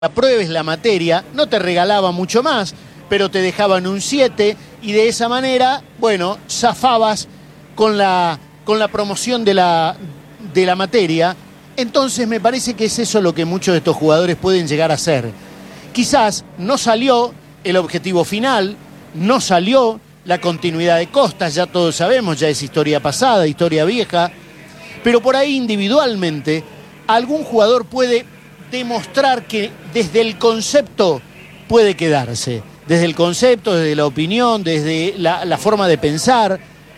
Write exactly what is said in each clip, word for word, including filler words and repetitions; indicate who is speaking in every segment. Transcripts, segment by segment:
Speaker 1: apruebes la materia, no te regalaba mucho más, pero te dejaban un siete y de esa manera, bueno, zafabas con la, con la promoción de la, de la materia. Entonces me parece que es eso lo que muchos de estos jugadores pueden llegar a hacer. Quizás no salió el objetivo final, no salió la continuidad de Costas, ya todos sabemos, ya es historia pasada, historia vieja, pero por ahí individualmente algún jugador puede demostrar que desde el concepto puede quedarse, desde el concepto, desde la opinión, desde la, la forma de pensar,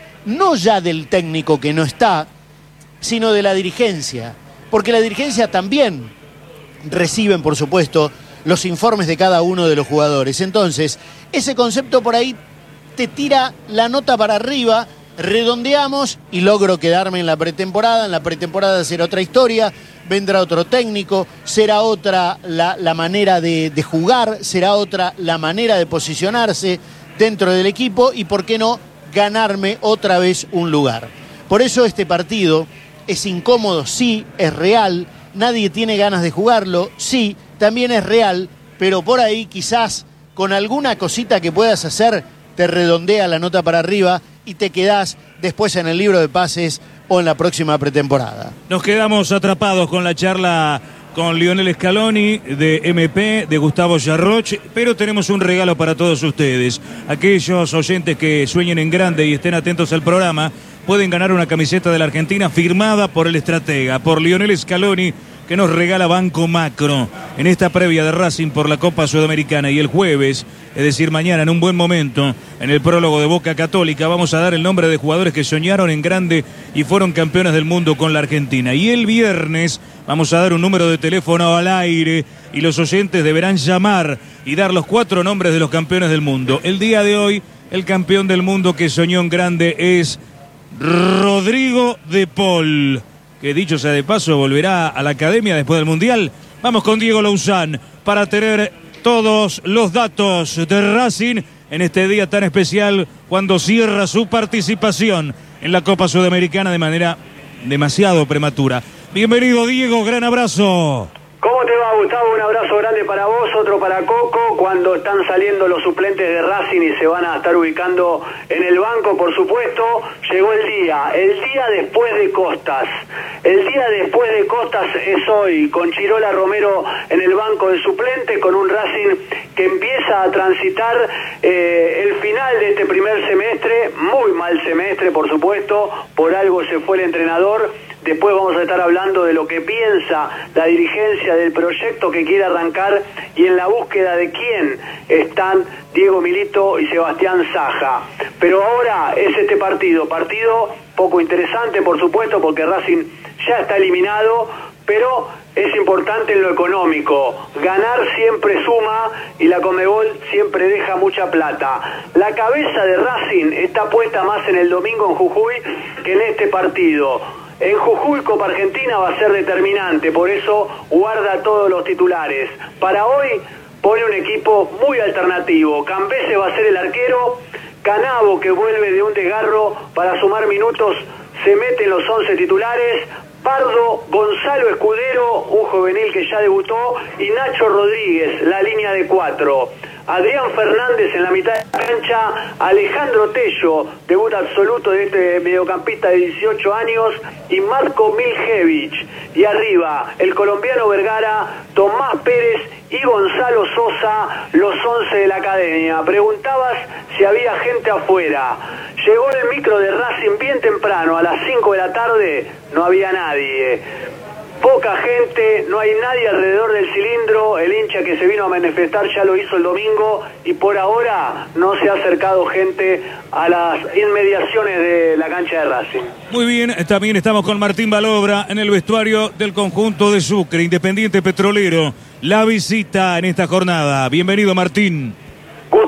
Speaker 1: no ya del técnico que no está, sino de la dirigencia, porque la dirigencia también reciben, por supuesto, los informes de cada uno de los jugadores. Entonces, ese concepto por ahí te tira la nota para arriba, redondeamos y logro quedarme en la pretemporada. En la pretemporada será otra historia, vendrá otro técnico, será otra la, la manera de, de jugar, será otra la manera de posicionarse dentro del equipo y, por qué no, ganarme otra vez un lugar. Por eso este partido es incómodo, sí, es real, nadie tiene ganas de jugarlo, sí, también es real, pero por ahí quizás con alguna cosita que puedas hacer te redondea la nota para arriba y te quedás después en el libro de pases o en la próxima pretemporada.
Speaker 2: Nos quedamos atrapados con la charla con Lionel Scaloni de M P, de Gustavo Yarroch, pero tenemos un regalo para todos ustedes. Aquellos oyentes que sueñen en grande y estén atentos al programa pueden ganar una camiseta de la Argentina firmada por el estratega, por Lionel Scaloni, que nos regala Banco Macro en esta previa de Racing por la Copa Sudamericana. Y el jueves, es decir, mañana, en un buen momento, en el prólogo de Boca Católica, vamos a dar el nombre de jugadores que soñaron en grande y fueron campeones del mundo con la Argentina. Y el viernes vamos a dar un número de teléfono al aire y los oyentes deberán llamar y dar los cuatro nombres de los campeones del mundo. El día de hoy, el campeón del mundo que soñó en grande es Rodrigo de Paul, que dicho sea de paso volverá a la academia después del Mundial. Vamos con Diego Lauzán para tener todos los datos de Racing en este día tan especial cuando cierra su participación en la Copa Sudamericana de manera demasiado prematura. Bienvenido, Diego, gran abrazo.
Speaker 3: ¿Cómo te va, Gustavo? Un abrazo grande para vos, otro para Coco, cuando están saliendo los suplentes de Racing y se van a estar ubicando en el banco, por supuesto. Llegó el día, el día después de Costas. El día después de Costas es hoy, con Chirola Romero en el banco de suplente, con un Racing que empieza a transitar eh, el final de este primer semestre, muy mal semestre, por supuesto, por algo se fue el entrenador. Después vamos a estar hablando de lo que piensa la dirigencia del proyecto que quiere arrancar y en la búsqueda de quién están Diego Milito y Sebastián Saja. Pero ahora es este partido, partido poco interesante, por supuesto, porque Racing ya está eliminado, pero es importante en lo económico. Ganar siempre suma y la Conmebol siempre deja mucha plata. La cabeza de Racing está puesta más en el domingo en Jujuy que en este partido. En Jujuy, Copa Argentina va a ser determinante, por eso guarda todos los titulares. Para hoy pone un equipo muy alternativo. Campese va a ser el arquero, Canavo, que vuelve de un desgarro para sumar minutos, se mete en los once titulares, Pardo, Gonzalo Escudero, un juvenil que ya debutó, y Nacho Rodríguez, la línea de cuatro. Adrián Fernández en la mitad de la cancha, Alejandro Tello, debut absoluto de este mediocampista de dieciocho años, y Marco Miljevich. Y arriba, el colombiano Vergara, Tomás Pérez y Gonzalo Sosa, los once de la academia. Preguntabas si había gente afuera. Llegó el micro de Racing bien temprano, a las cinco de la tarde, no había nadie. Poca gente, no hay nadie alrededor del cilindro, el hincha que se vino a manifestar ya lo hizo el domingo y por ahora no se ha acercado gente a las inmediaciones de la cancha de Racing.
Speaker 2: Muy bien, también estamos con Martín Balobra en el vestuario del conjunto de Sucre, Independiente Petrolero, la visita en esta jornada. Bienvenido, Martín.
Speaker 3: Gustavo, ¿cómo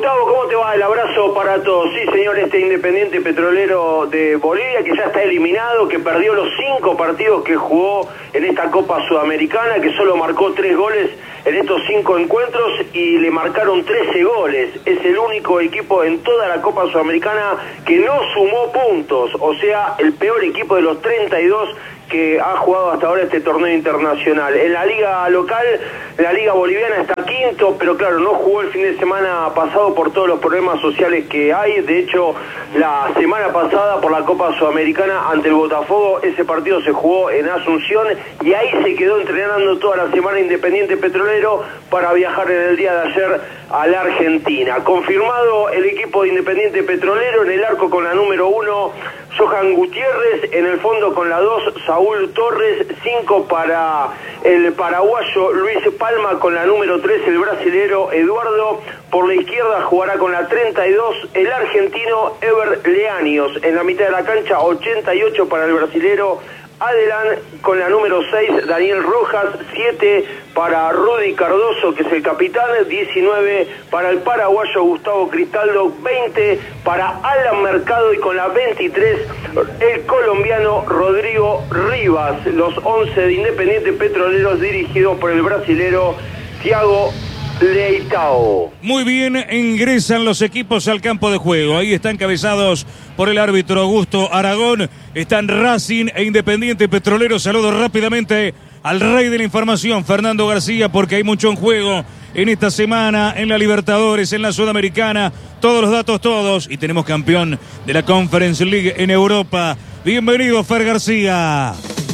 Speaker 3: ¿cómo te va? El abrazo para todos. Sí, señor, este Independiente Petrolero de Bolivia, que ya está eliminado, que perdió los cinco partidos que jugó en esta Copa Sudamericana, que solo marcó tres goles en estos cinco encuentros y le marcaron trece goles. Es el único equipo en toda la Copa Sudamericana que no sumó puntos, o sea, el peor equipo de los treinta y dos que ha jugado hasta ahora este torneo internacional. En la liga local, la liga boliviana está quinto, pero claro, no jugó el fin de semana pasado por todos los problemas sociales que hay. De hecho, la semana pasada por la Copa Sudamericana ante el Botafogo, ese partido se jugó en Asunción y ahí se quedó entrenando toda la semana Independiente Petrolero para viajar en el día de ayer a la Argentina. Confirmado el equipo de Independiente Petrolero, en el arco con la número uno, Johan Gutiérrez, en el fondo con la dos, Saúl Torres, cinco para el paraguayo Luis Palma, con la número tres, el brasilero Eduardo, por la izquierda jugará con la treinta y dos, el argentino Ever Leanios, en la mitad de la cancha, ochenta y ocho para el brasilero Adelán, con la número seis, Daniel Rojas, siete para Rudy Cardoso, que es el capitán, diecinueve para el paraguayo Gustavo Cristaldo, veinte para Alan Mercado y con la veintitrés el colombiano Rodrigo Rivas. Los once de Independiente Petroleros dirigidos por el brasilero Thiago Leitao.
Speaker 2: Muy bien, ingresan los equipos al campo de juego. Ahí están encabezados por el árbitro Augusto Aragón. Están Racing e Independiente Petrolero. Saludo rápidamente al rey de la información, Fernando García, porque hay mucho en juego en esta semana, en la Libertadores, en la Sudamericana. Todos los datos, todos. Y tenemos campeón de la Conference League en Europa. Bienvenido, Fer García.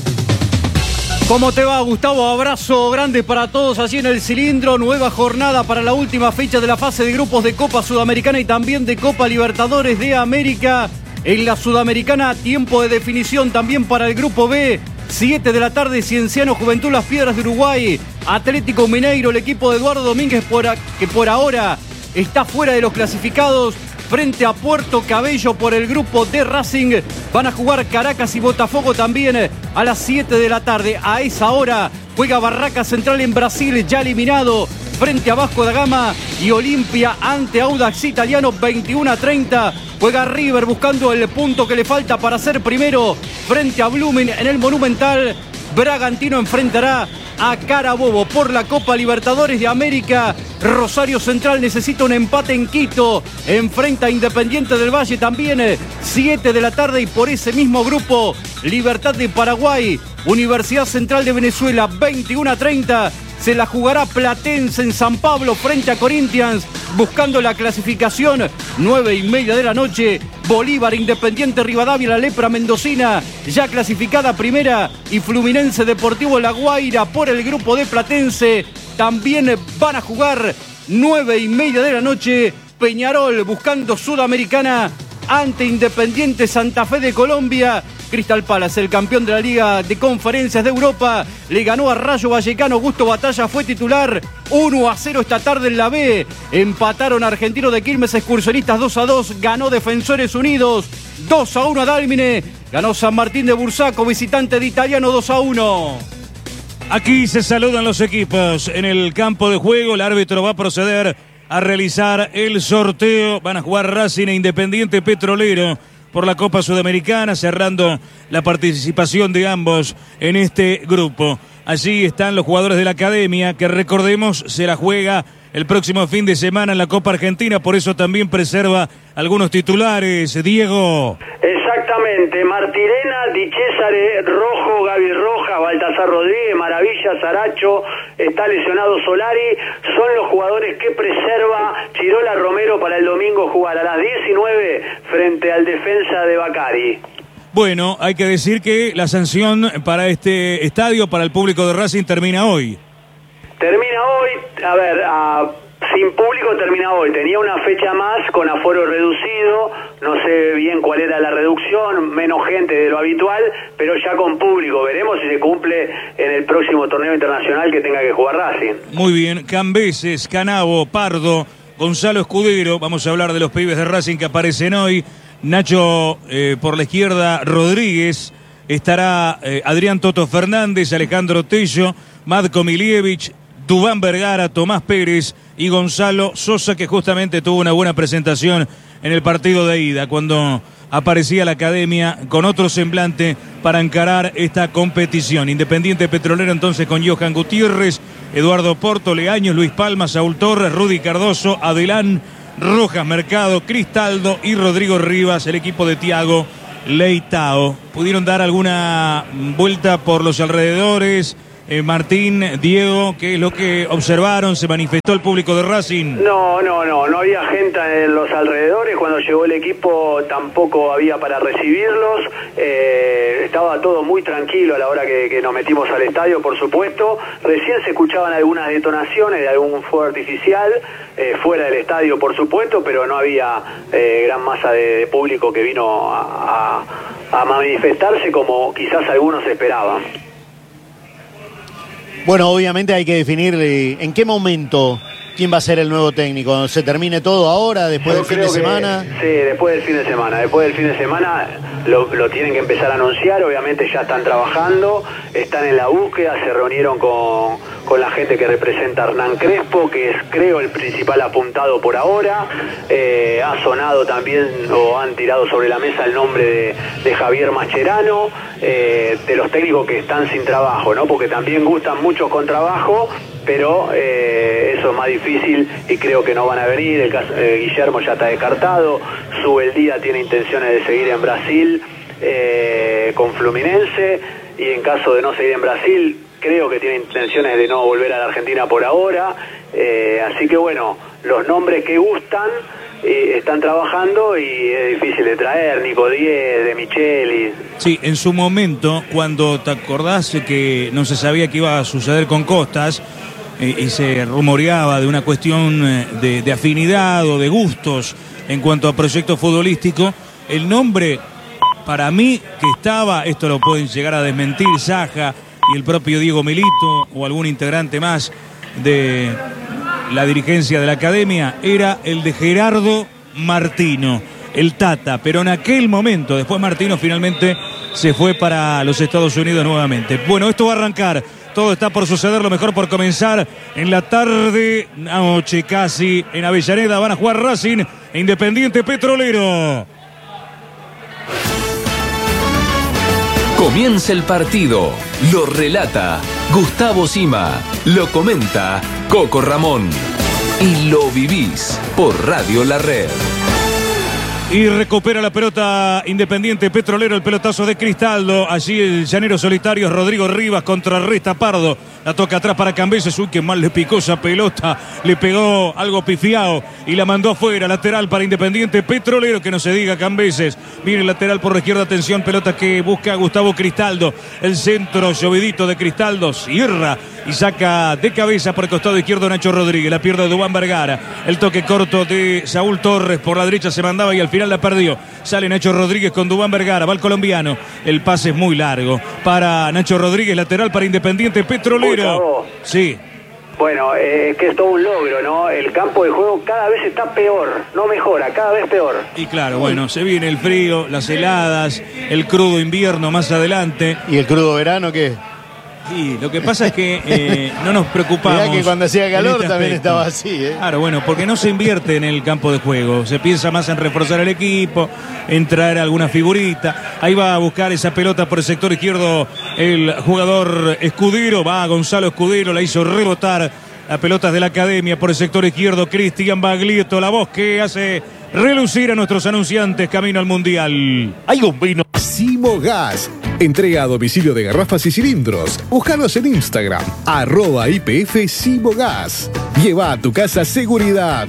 Speaker 4: ¿Cómo te va, Gustavo? Abrazo grande para todos allí en el cilindro. Nueva jornada para la última fecha de la fase de grupos de Copa Sudamericana y también de Copa Libertadores de América. En la Sudamericana, tiempo de definición también para el Grupo B. siete de la tarde, Cienciano Juventud Las Piedras de Uruguay. Atlético Mineiro, el equipo de Eduardo Domínguez, por a, que por ahora está fuera de los clasificados. Frente a Puerto Cabello por el grupo de Racing. Van a jugar Caracas y Botafogo también a las siete de la tarde. A esa hora juega Barraca Central en Brasil, ya eliminado, frente a Vasco da Gama, y Olimpia ante Audax Italiano, veintiuno a treinta. Juega River buscando el punto que le falta para ser primero frente a Blooming en el Monumental. Bragantino enfrentará a Carabobo por la Copa Libertadores de América. Rosario Central necesita un empate en Quito. Enfrenta a Independiente del Valle también, siete de la tarde, y por ese mismo grupo, Libertad de Paraguay, Universidad Central de Venezuela, veintiuno a treinta. Se la jugará Platense en San Pablo frente a Corinthians, buscando la clasificación. Nueve y media de la noche, Bolívar, Independiente Rivadavia, la Lepra Mendocina, ya clasificada primera, y Fluminense Deportivo La Guaira por el grupo de Platense. También van a jugar nueve y media de la noche, Peñarol buscando Sudamericana ante Independiente Santa Fe de Colombia. Crystal Palace, el campeón de la Liga de Conferencias de Europa, le ganó a Rayo Vallecano. Gusto Batalla fue titular. uno a cero esta tarde en la B. Empataron Argentino de Quilmes, Excursionistas dos a dos. Ganó Defensores Unidos dos a uno a Dálmine. Ganó San Martín de Bursaco, visitante de Italiano, dos a uno.
Speaker 2: Aquí se saludan los equipos en el campo de juego. El árbitro va a proceder a realizar el sorteo. Van a jugar Racing e Independiente Petrolero por la Copa Sudamericana, cerrando la participación de ambos en este grupo. Allí están los jugadores de la academia, que recordemos se la juega el próximo fin de semana en la Copa Argentina, por eso también preserva algunos titulares. Diego.
Speaker 3: Exactamente, Martirena, Di Césare, Rojo, Gaby Rojas, Baltasar Rodríguez, Maravilla, Saracho, está lesionado Solari, son los jugadores que preserva Chirola Romero para el domingo jugar a las diecinueve frente al defensa de Bacari.
Speaker 2: Bueno, hay que decir que la sanción para este estadio, para el público de Racing, termina hoy.
Speaker 3: Termina hoy, a ver, a, sin público termina hoy. Tenía una fecha más con aforo reducido, no sé bien cuál era la reducción, menos gente de lo habitual, pero ya con público. Veremos si se cumple en el próximo torneo internacional que tenga que jugar Racing.
Speaker 2: Muy bien, Cambeses, Canavo, Pardo, Gonzalo Escudero, vamos a hablar de los pibes de Racing que aparecen hoy. Nacho eh, por la izquierda, Rodríguez, estará eh, Adrián Toto Fernández, Alejandro Tello, Matko Milievich, Duván Vergara, Tomás Pérez y Gonzalo Sosa, que justamente tuvo una buena presentación en el partido de ida, cuando aparecía la academia con otro semblante para encarar esta competición. Independiente Petrolero entonces con Johan Gutiérrez, Eduardo Porto, Leaños, Luis Palma, Saúl Torres, Rudy Cardoso, Adelán, Rojas Mercado, Cristaldo y Rodrigo Rivas, el equipo de Thiago Leitao. ¿Pudieron dar alguna vuelta por los alrededores? Eh, Martín, Diego, ¿qué es lo que observaron? ¿Se manifestó el público de Racing?
Speaker 3: No, no, no, no había gente en los alrededores. Cuando llegó el equipo tampoco había para recibirlos. Eh, estaba todo muy tranquilo a la hora que, que nos metimos al estadio, por supuesto. Recién se escuchaban algunas detonaciones de algún fuego artificial, eh, fuera del estadio, por supuesto, pero no había eh, gran masa de, de público que vino a, a, a manifestarse como quizás algunos esperaban.
Speaker 1: Bueno, obviamente hay que definir eh, en qué momento quién va a ser el nuevo técnico. ¿Se termine todo ahora, después
Speaker 3: Yo
Speaker 1: del fin de
Speaker 3: creo que,
Speaker 1: semana?
Speaker 3: Sí, después del fin de semana. Después del fin de semana lo, lo tienen que empezar a anunciar. Obviamente ya están trabajando, están en la búsqueda, se reunieron con, con la gente que representa a Hernán Crespo, que es, creo, el principal apuntado por ahora. Eh, ha sonado también, o han tirado sobre la mesa el nombre de, de Javier Mascherano, eh, de los técnicos que están sin trabajo, ¿no? Porque también gustan muchos con trabajo, pero eh, eso es más difícil y creo que no van a venir. El caso, eh, Guillermo ya está descartado, Subeldía tiene intenciones de seguir en Brasil eh, con Fluminense, y en caso de no seguir en Brasil creo que tiene intenciones de no volver a la Argentina por ahora, eh, así que bueno, los nombres que gustan eh, están trabajando y es difícil de traer. Nico Diez, De Micheli.
Speaker 2: Sí, en su momento, cuando te acordás que no se sabía qué iba a suceder con Costas, eh, y se rumoreaba de una cuestión de, de afinidad o de gustos en cuanto a proyecto futbolístico, el nombre para mí que estaba, esto lo pueden llegar a desmentir Saja y el propio Diego Milito o algún integrante más de la dirigencia de la academia, era el de Gerardo Martino, el Tata, pero en aquel momento, después Martino finalmente se fue para los Estados Unidos nuevamente. Bueno, esto va a arrancar, todo está por suceder, lo mejor por comenzar en la tarde, noche casi, en Avellaneda van a jugar Racing e Independiente Petrolero.
Speaker 5: Comienza el partido, lo relata Gustavo Sima, lo comenta Coco Ramón y lo vivís por Radio La Red.
Speaker 2: Y recupera la pelota Independiente Petrolero, el pelotazo de Cristaldo. Allí el llanero solitario Rodrigo Rivas contrarresta Pardo. La toca atrás para Cambeses. Uy, qué mal le picó esa pelota. Le pegó algo pifiado y la mandó afuera. Lateral para Independiente Petrolero, que no se diga Cambeses. Viene el lateral por la izquierda. Atención, pelota que busca Gustavo Cristaldo. El centro llovidito de Cristaldo. Cierra y saca de cabeza por el costado izquierdo Nacho Rodríguez. La pierde Duván Vergara. El toque corto de Saúl Torres por la derecha se mandaba y al final la perdió. Sale Nacho Rodríguez con Duván Vergara. Va el colombiano. El pase es muy largo para Nacho Rodríguez. Lateral para Independiente Petrolero. Sí.
Speaker 3: Bueno, es eh, que es todo un logro, ¿no? El campo de juego cada vez está peor, no mejora, cada vez peor.
Speaker 2: Y claro, bueno, se viene el frío, las heladas, el crudo invierno más adelante.
Speaker 1: ¿Y el crudo verano qué?
Speaker 2: Sí, lo que pasa es que eh, no nos preocupamos.
Speaker 1: Mirá que cuando hacía calor
Speaker 2: este
Speaker 1: también
Speaker 2: aspecto.
Speaker 1: estaba así, ¿eh?
Speaker 2: Claro, bueno, porque no se invierte en el campo de juego. Se piensa más en reforzar el equipo, en traer alguna figurita. Ahí va a buscar esa pelota por el sector izquierdo el jugador Escudero. Va Gonzalo Escudero, la hizo rebotar. La pelota es de la academia por el sector izquierdo. Cristian Baglietto, la voz que hace relucir a nuestros anunciantes camino al Mundial.
Speaker 1: Hay un vino.
Speaker 6: Simo Gas. Entrega a domicilio de garrafas y cilindros. Búscanos en Instagram, arroba I P F Simo Gas. Lleva a tu casa seguridad.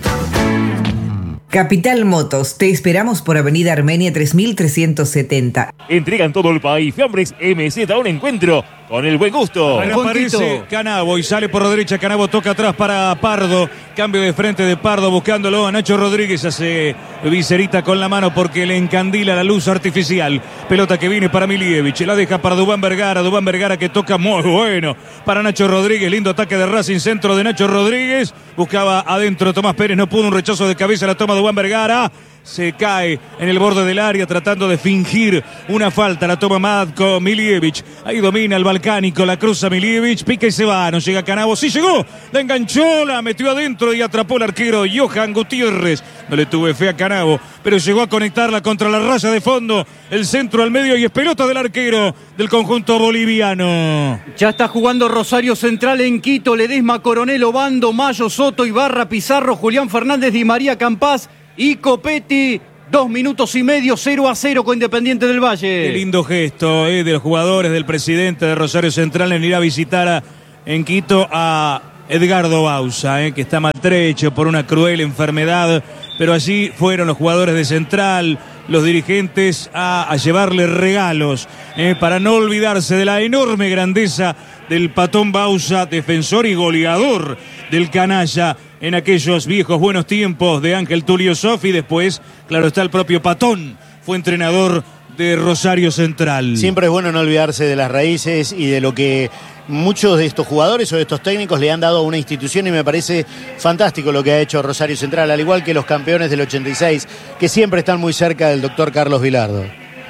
Speaker 7: Capital Motos, te esperamos por Avenida Armenia tres mil trescientos setenta.
Speaker 8: Entrega en todo el país Fiambres M Z, un encuentro con el buen gusto.
Speaker 2: Ahora aparece Canavo y sale por la derecha. Canavo toca atrás para Pardo. Cambio de frente de Pardo buscándolo a Nacho Rodríguez. Hace viserita con la mano porque le encandila la luz artificial. Pelota que viene para Milievich. La deja para Duván Vergara. Duván Vergara que toca muy bueno para Nacho Rodríguez. Lindo ataque de Racing, centro de Nacho Rodríguez. Buscaba adentro Tomás Pérez. No pudo, un rechazo de cabeza. La toma Duván Vergara. se cae en el borde del área tratando de fingir una falta. La toma Matko Milijevic. Ahí domina el balcánico, la cruza Milijevic, pica y se va. No llega Canavo. Sí llegó. La enganchó, la metió adentro y atrapó el arquero Johan Gutiérrez. No le tuve fe a Canavo, pero llegó a conectarla contra la raya de fondo. El centro al medio y es pelota del arquero del conjunto boliviano.
Speaker 4: Ya está jugando Rosario Central en Quito. Ledesma, Coronel, Obando, Mayo, Soto, Ibarra, Pizarro, Julián Fernández, Di María, Campás y Copetti. Dos minutos y medio, cero a cero con Independiente del Valle.
Speaker 2: Qué lindo gesto eh, de los jugadores, del presidente de Rosario Central en ir a visitar a, en Quito a Edgardo Bauza, eh, que está maltrecho por una cruel enfermedad. Pero allí fueron los jugadores de Central, los dirigentes, a, a llevarle regalos eh, para no olvidarse de la enorme grandeza del Patón Bauza, defensor y goleador del canalla en aquellos viejos buenos tiempos de Ángel Tulio Sofi. Después, claro está, el propio Patón fue entrenador de Rosario Central.
Speaker 1: Siempre es bueno no olvidarse de las raíces y de lo que muchos de estos jugadores o de estos técnicos le han dado a una institución, y me parece fantástico lo que ha hecho Rosario Central, al igual que los campeones del ochenta y seis, que siempre están muy cerca del doctor Carlos Vilardo.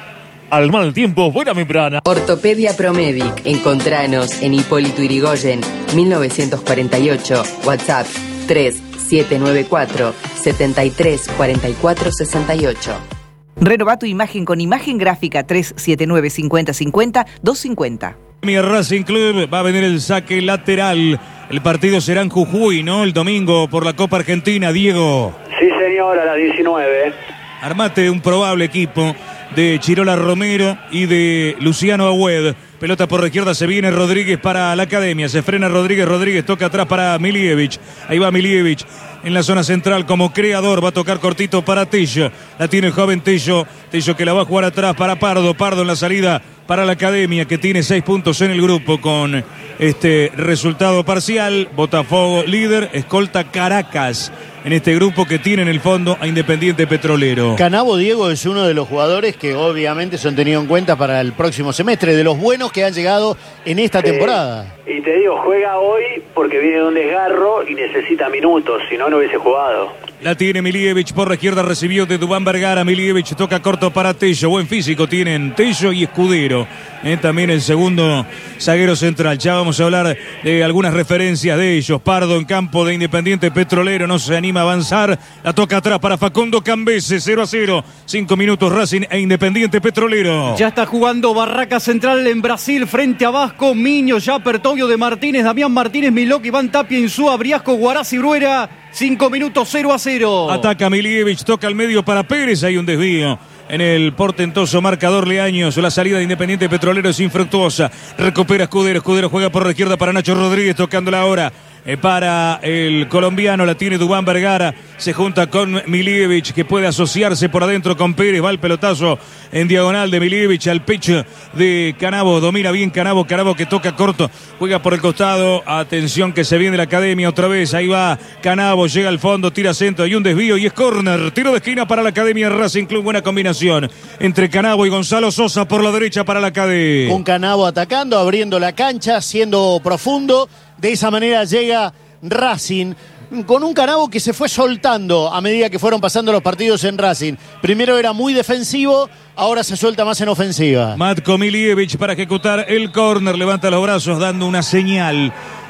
Speaker 8: Al mal tiempo, buena membrana.
Speaker 9: Ortopedia Promedic. Encontranos en Hipólito Yrigoyen, mil novecientos cuarenta y ocho. WhatsApp tres siete nueve cuatro siete tres cuatro cuatro seis ocho.
Speaker 7: Renova tu imagen con imagen gráfica tres siete nueve cinco cero cinco cero dos cinco cero.
Speaker 2: Mi Racing Club va a venir el saque lateral. El partido será en Jujuy, ¿no? El domingo por la Copa Argentina, Diego.
Speaker 3: Sí, señor, a las diecinueve.
Speaker 2: Armate un probable equipo de Chirola Romero y de Luciano Agüed. Pelota por la izquierda, se viene Rodríguez para la Academia. Se frena Rodríguez, Rodríguez toca atrás para Milijevic. Ahí va Milijevic en la zona central como creador. Va a tocar cortito para Tello. La tiene el joven Tello. Tello que la va a jugar atrás para Pardo. Pardo en la salida para la Academia, que tiene seis puntos en el grupo con este resultado parcial. Botafogo líder, escolta Caracas en este grupo que tiene en el fondo a Independiente Petrolero.
Speaker 1: Canavo, Diego, es uno de los jugadores que obviamente son tenidos en cuenta para el próximo semestre, de los buenos que han llegado en esta temporada.
Speaker 3: Eh, y te digo, juega hoy porque viene de un desgarro y necesita minutos, si no, no hubiese jugado.
Speaker 2: La tiene Milijevic por la izquierda, recibió de Dubán Vergara. Milijevic toca corto para Tello. Buen físico tienen Tello y Escudero. Eh, también el segundo zaguero central. Ya vamos a hablar de algunas referencias de ellos. Pardo en campo de Independiente Petrolero. No se anima a avanzar. La toca atrás para Facundo Cambese. cero a cero. Cinco minutos Racing e Independiente Petrolero.
Speaker 4: Ya está jugando Barraca Central en Brasil frente a Vasco. Miño, Japer, Tobio de Martínez, Damián Martínez, Milok, Iván Tapia, Insúa, Briasco, Guarazzi, Bruera. Cinco minutos, cero a cero.
Speaker 2: Ataca Milijevic, toca al medio para Pérez. Hay un desvío en el portentoso marcador Leaños. La salida de Independiente Petrolero es infructuosa. Recupera Escudero. Escudero juega por la izquierda para Nacho Rodríguez, tocándola ahora eh, para el colombiano. La tiene Dubán Vergara. Se junta con Milijevic, que puede asociarse por adentro con Pérez. Va el pelotazo en diagonal de Milijevic al pecho de Canavo. Domina bien Canavo. Canavo que toca corto. Juega por el costado. Atención que se viene la Academia otra vez. Ahí va Canavo. Llega al fondo. Tira centro. Hay un desvío y es córner. Tiro de esquina para la Academia Racing Club. Buena combinación entre Canavo y Gonzalo Sosa por la derecha para la Academia.
Speaker 1: Con Canavo atacando, abriendo la cancha, siendo profundo. De esa manera llega Racing, con un Canavo que se fue soltando a medida que fueron pasando los partidos en Racing. Primero era muy defensivo, ahora se suelta más en ofensiva.
Speaker 2: Matko Milijevic para ejecutar el córner, levanta los brazos dando una señal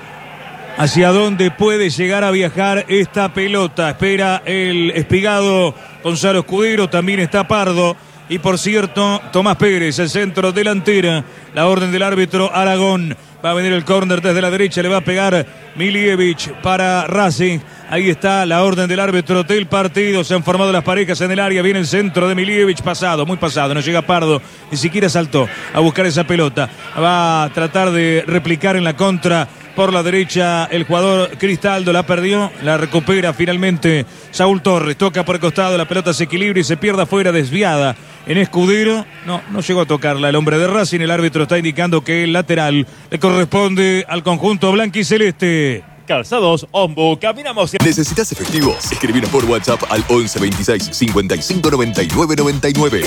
Speaker 2: hacia dónde puede llegar a viajar esta pelota. Espera el espigado Gonzalo Escudero, también está Pardo. Y por cierto, Tomás Pérez, el centro delantera. La orden del árbitro Aragón. Va a venir el córner desde la derecha, le va a pegar Milijevic para Racing. Ahí está la orden del árbitro del partido. Se han formado las parejas en el área. Viene el centro de Milijevic, pasado, muy pasado. No llega Pardo, ni siquiera saltó a buscar esa pelota. Va a tratar de replicar en la contra. Por la derecha el jugador Cristaldo, la perdió, la recupera finalmente Saúl Torres, toca por el costado, la pelota se equilibra y se pierde afuera, desviada en Escudero. No, no llegó a tocarla el hombre de Racing. El árbitro está indicando que el lateral le corresponde al conjunto blanquiceleste.
Speaker 8: Calzados Ombu, caminamos.
Speaker 10: ¿Necesitas efectivo? Escribir por WhatsApp al once veintiséis cincuenta y cinco noventa y nueve noventa y nueve.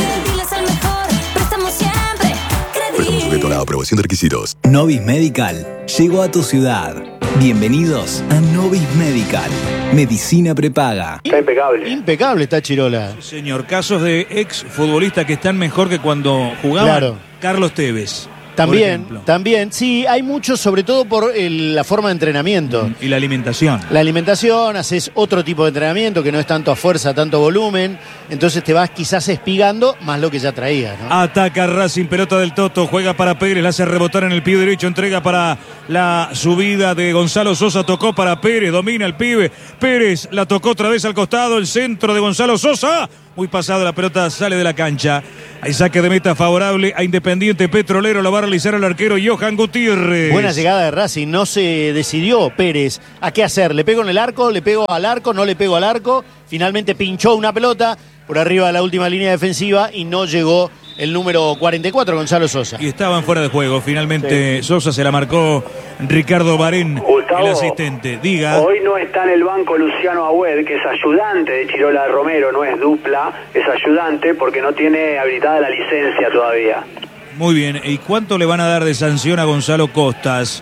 Speaker 10: Préstamo sujeto a la aprobación de requisitos.
Speaker 11: Novis Medical llegó a tu ciudad. Bienvenidos a Novis Medical, medicina prepaga.
Speaker 3: Está impecable.
Speaker 1: Impecable está Chirola.
Speaker 2: Sí, señor, casos de ex futbolistas que están mejor que cuando jugaban.
Speaker 1: Claro.
Speaker 2: Carlos Tevez.
Speaker 1: También, también. Sí, hay mucho, sobre todo por el, la forma de entrenamiento.
Speaker 2: Y la alimentación.
Speaker 1: La alimentación, haces otro tipo de entrenamiento que no es tanto a fuerza, tanto volumen. Entonces te vas quizás espigando más lo que ya traías, ¿no?
Speaker 2: Ataca Racing, pelota del Toto, juega para Pérez, la hace rebotar en el pie derecho, entrega para la subida de Gonzalo Sosa, tocó para Pérez, domina el pibe. Pérez la tocó otra vez al costado, el centro de Gonzalo Sosa. Muy pasado, la pelota sale de la cancha. Hay saque de meta favorable a Independiente Petrolero. Lo va a realizar el arquero Johan Gutiérrez.
Speaker 1: Buena llegada de Racing. No se decidió Pérez a qué hacer. ¿Le pego en el arco? ¿Le pego al arco? ¿No le pego al arco? Finalmente pinchó una pelota por arriba de la última línea defensiva y no llegó el número cuarenta y cuatro, Gonzalo Sosa.
Speaker 2: Y estaban fuera de juego. Finalmente sí. Sosa se la marcó Ricardo Barén,
Speaker 3: Gustavo,
Speaker 2: el asistente. Diga.
Speaker 3: Hoy no está en el banco Luciano Agüed, que es ayudante de Chirola Romero, no es dupla, es ayudante porque no tiene habilitada la licencia todavía.
Speaker 2: Muy bien. ¿Y cuánto le van a dar de sanción a Gonzalo Costas?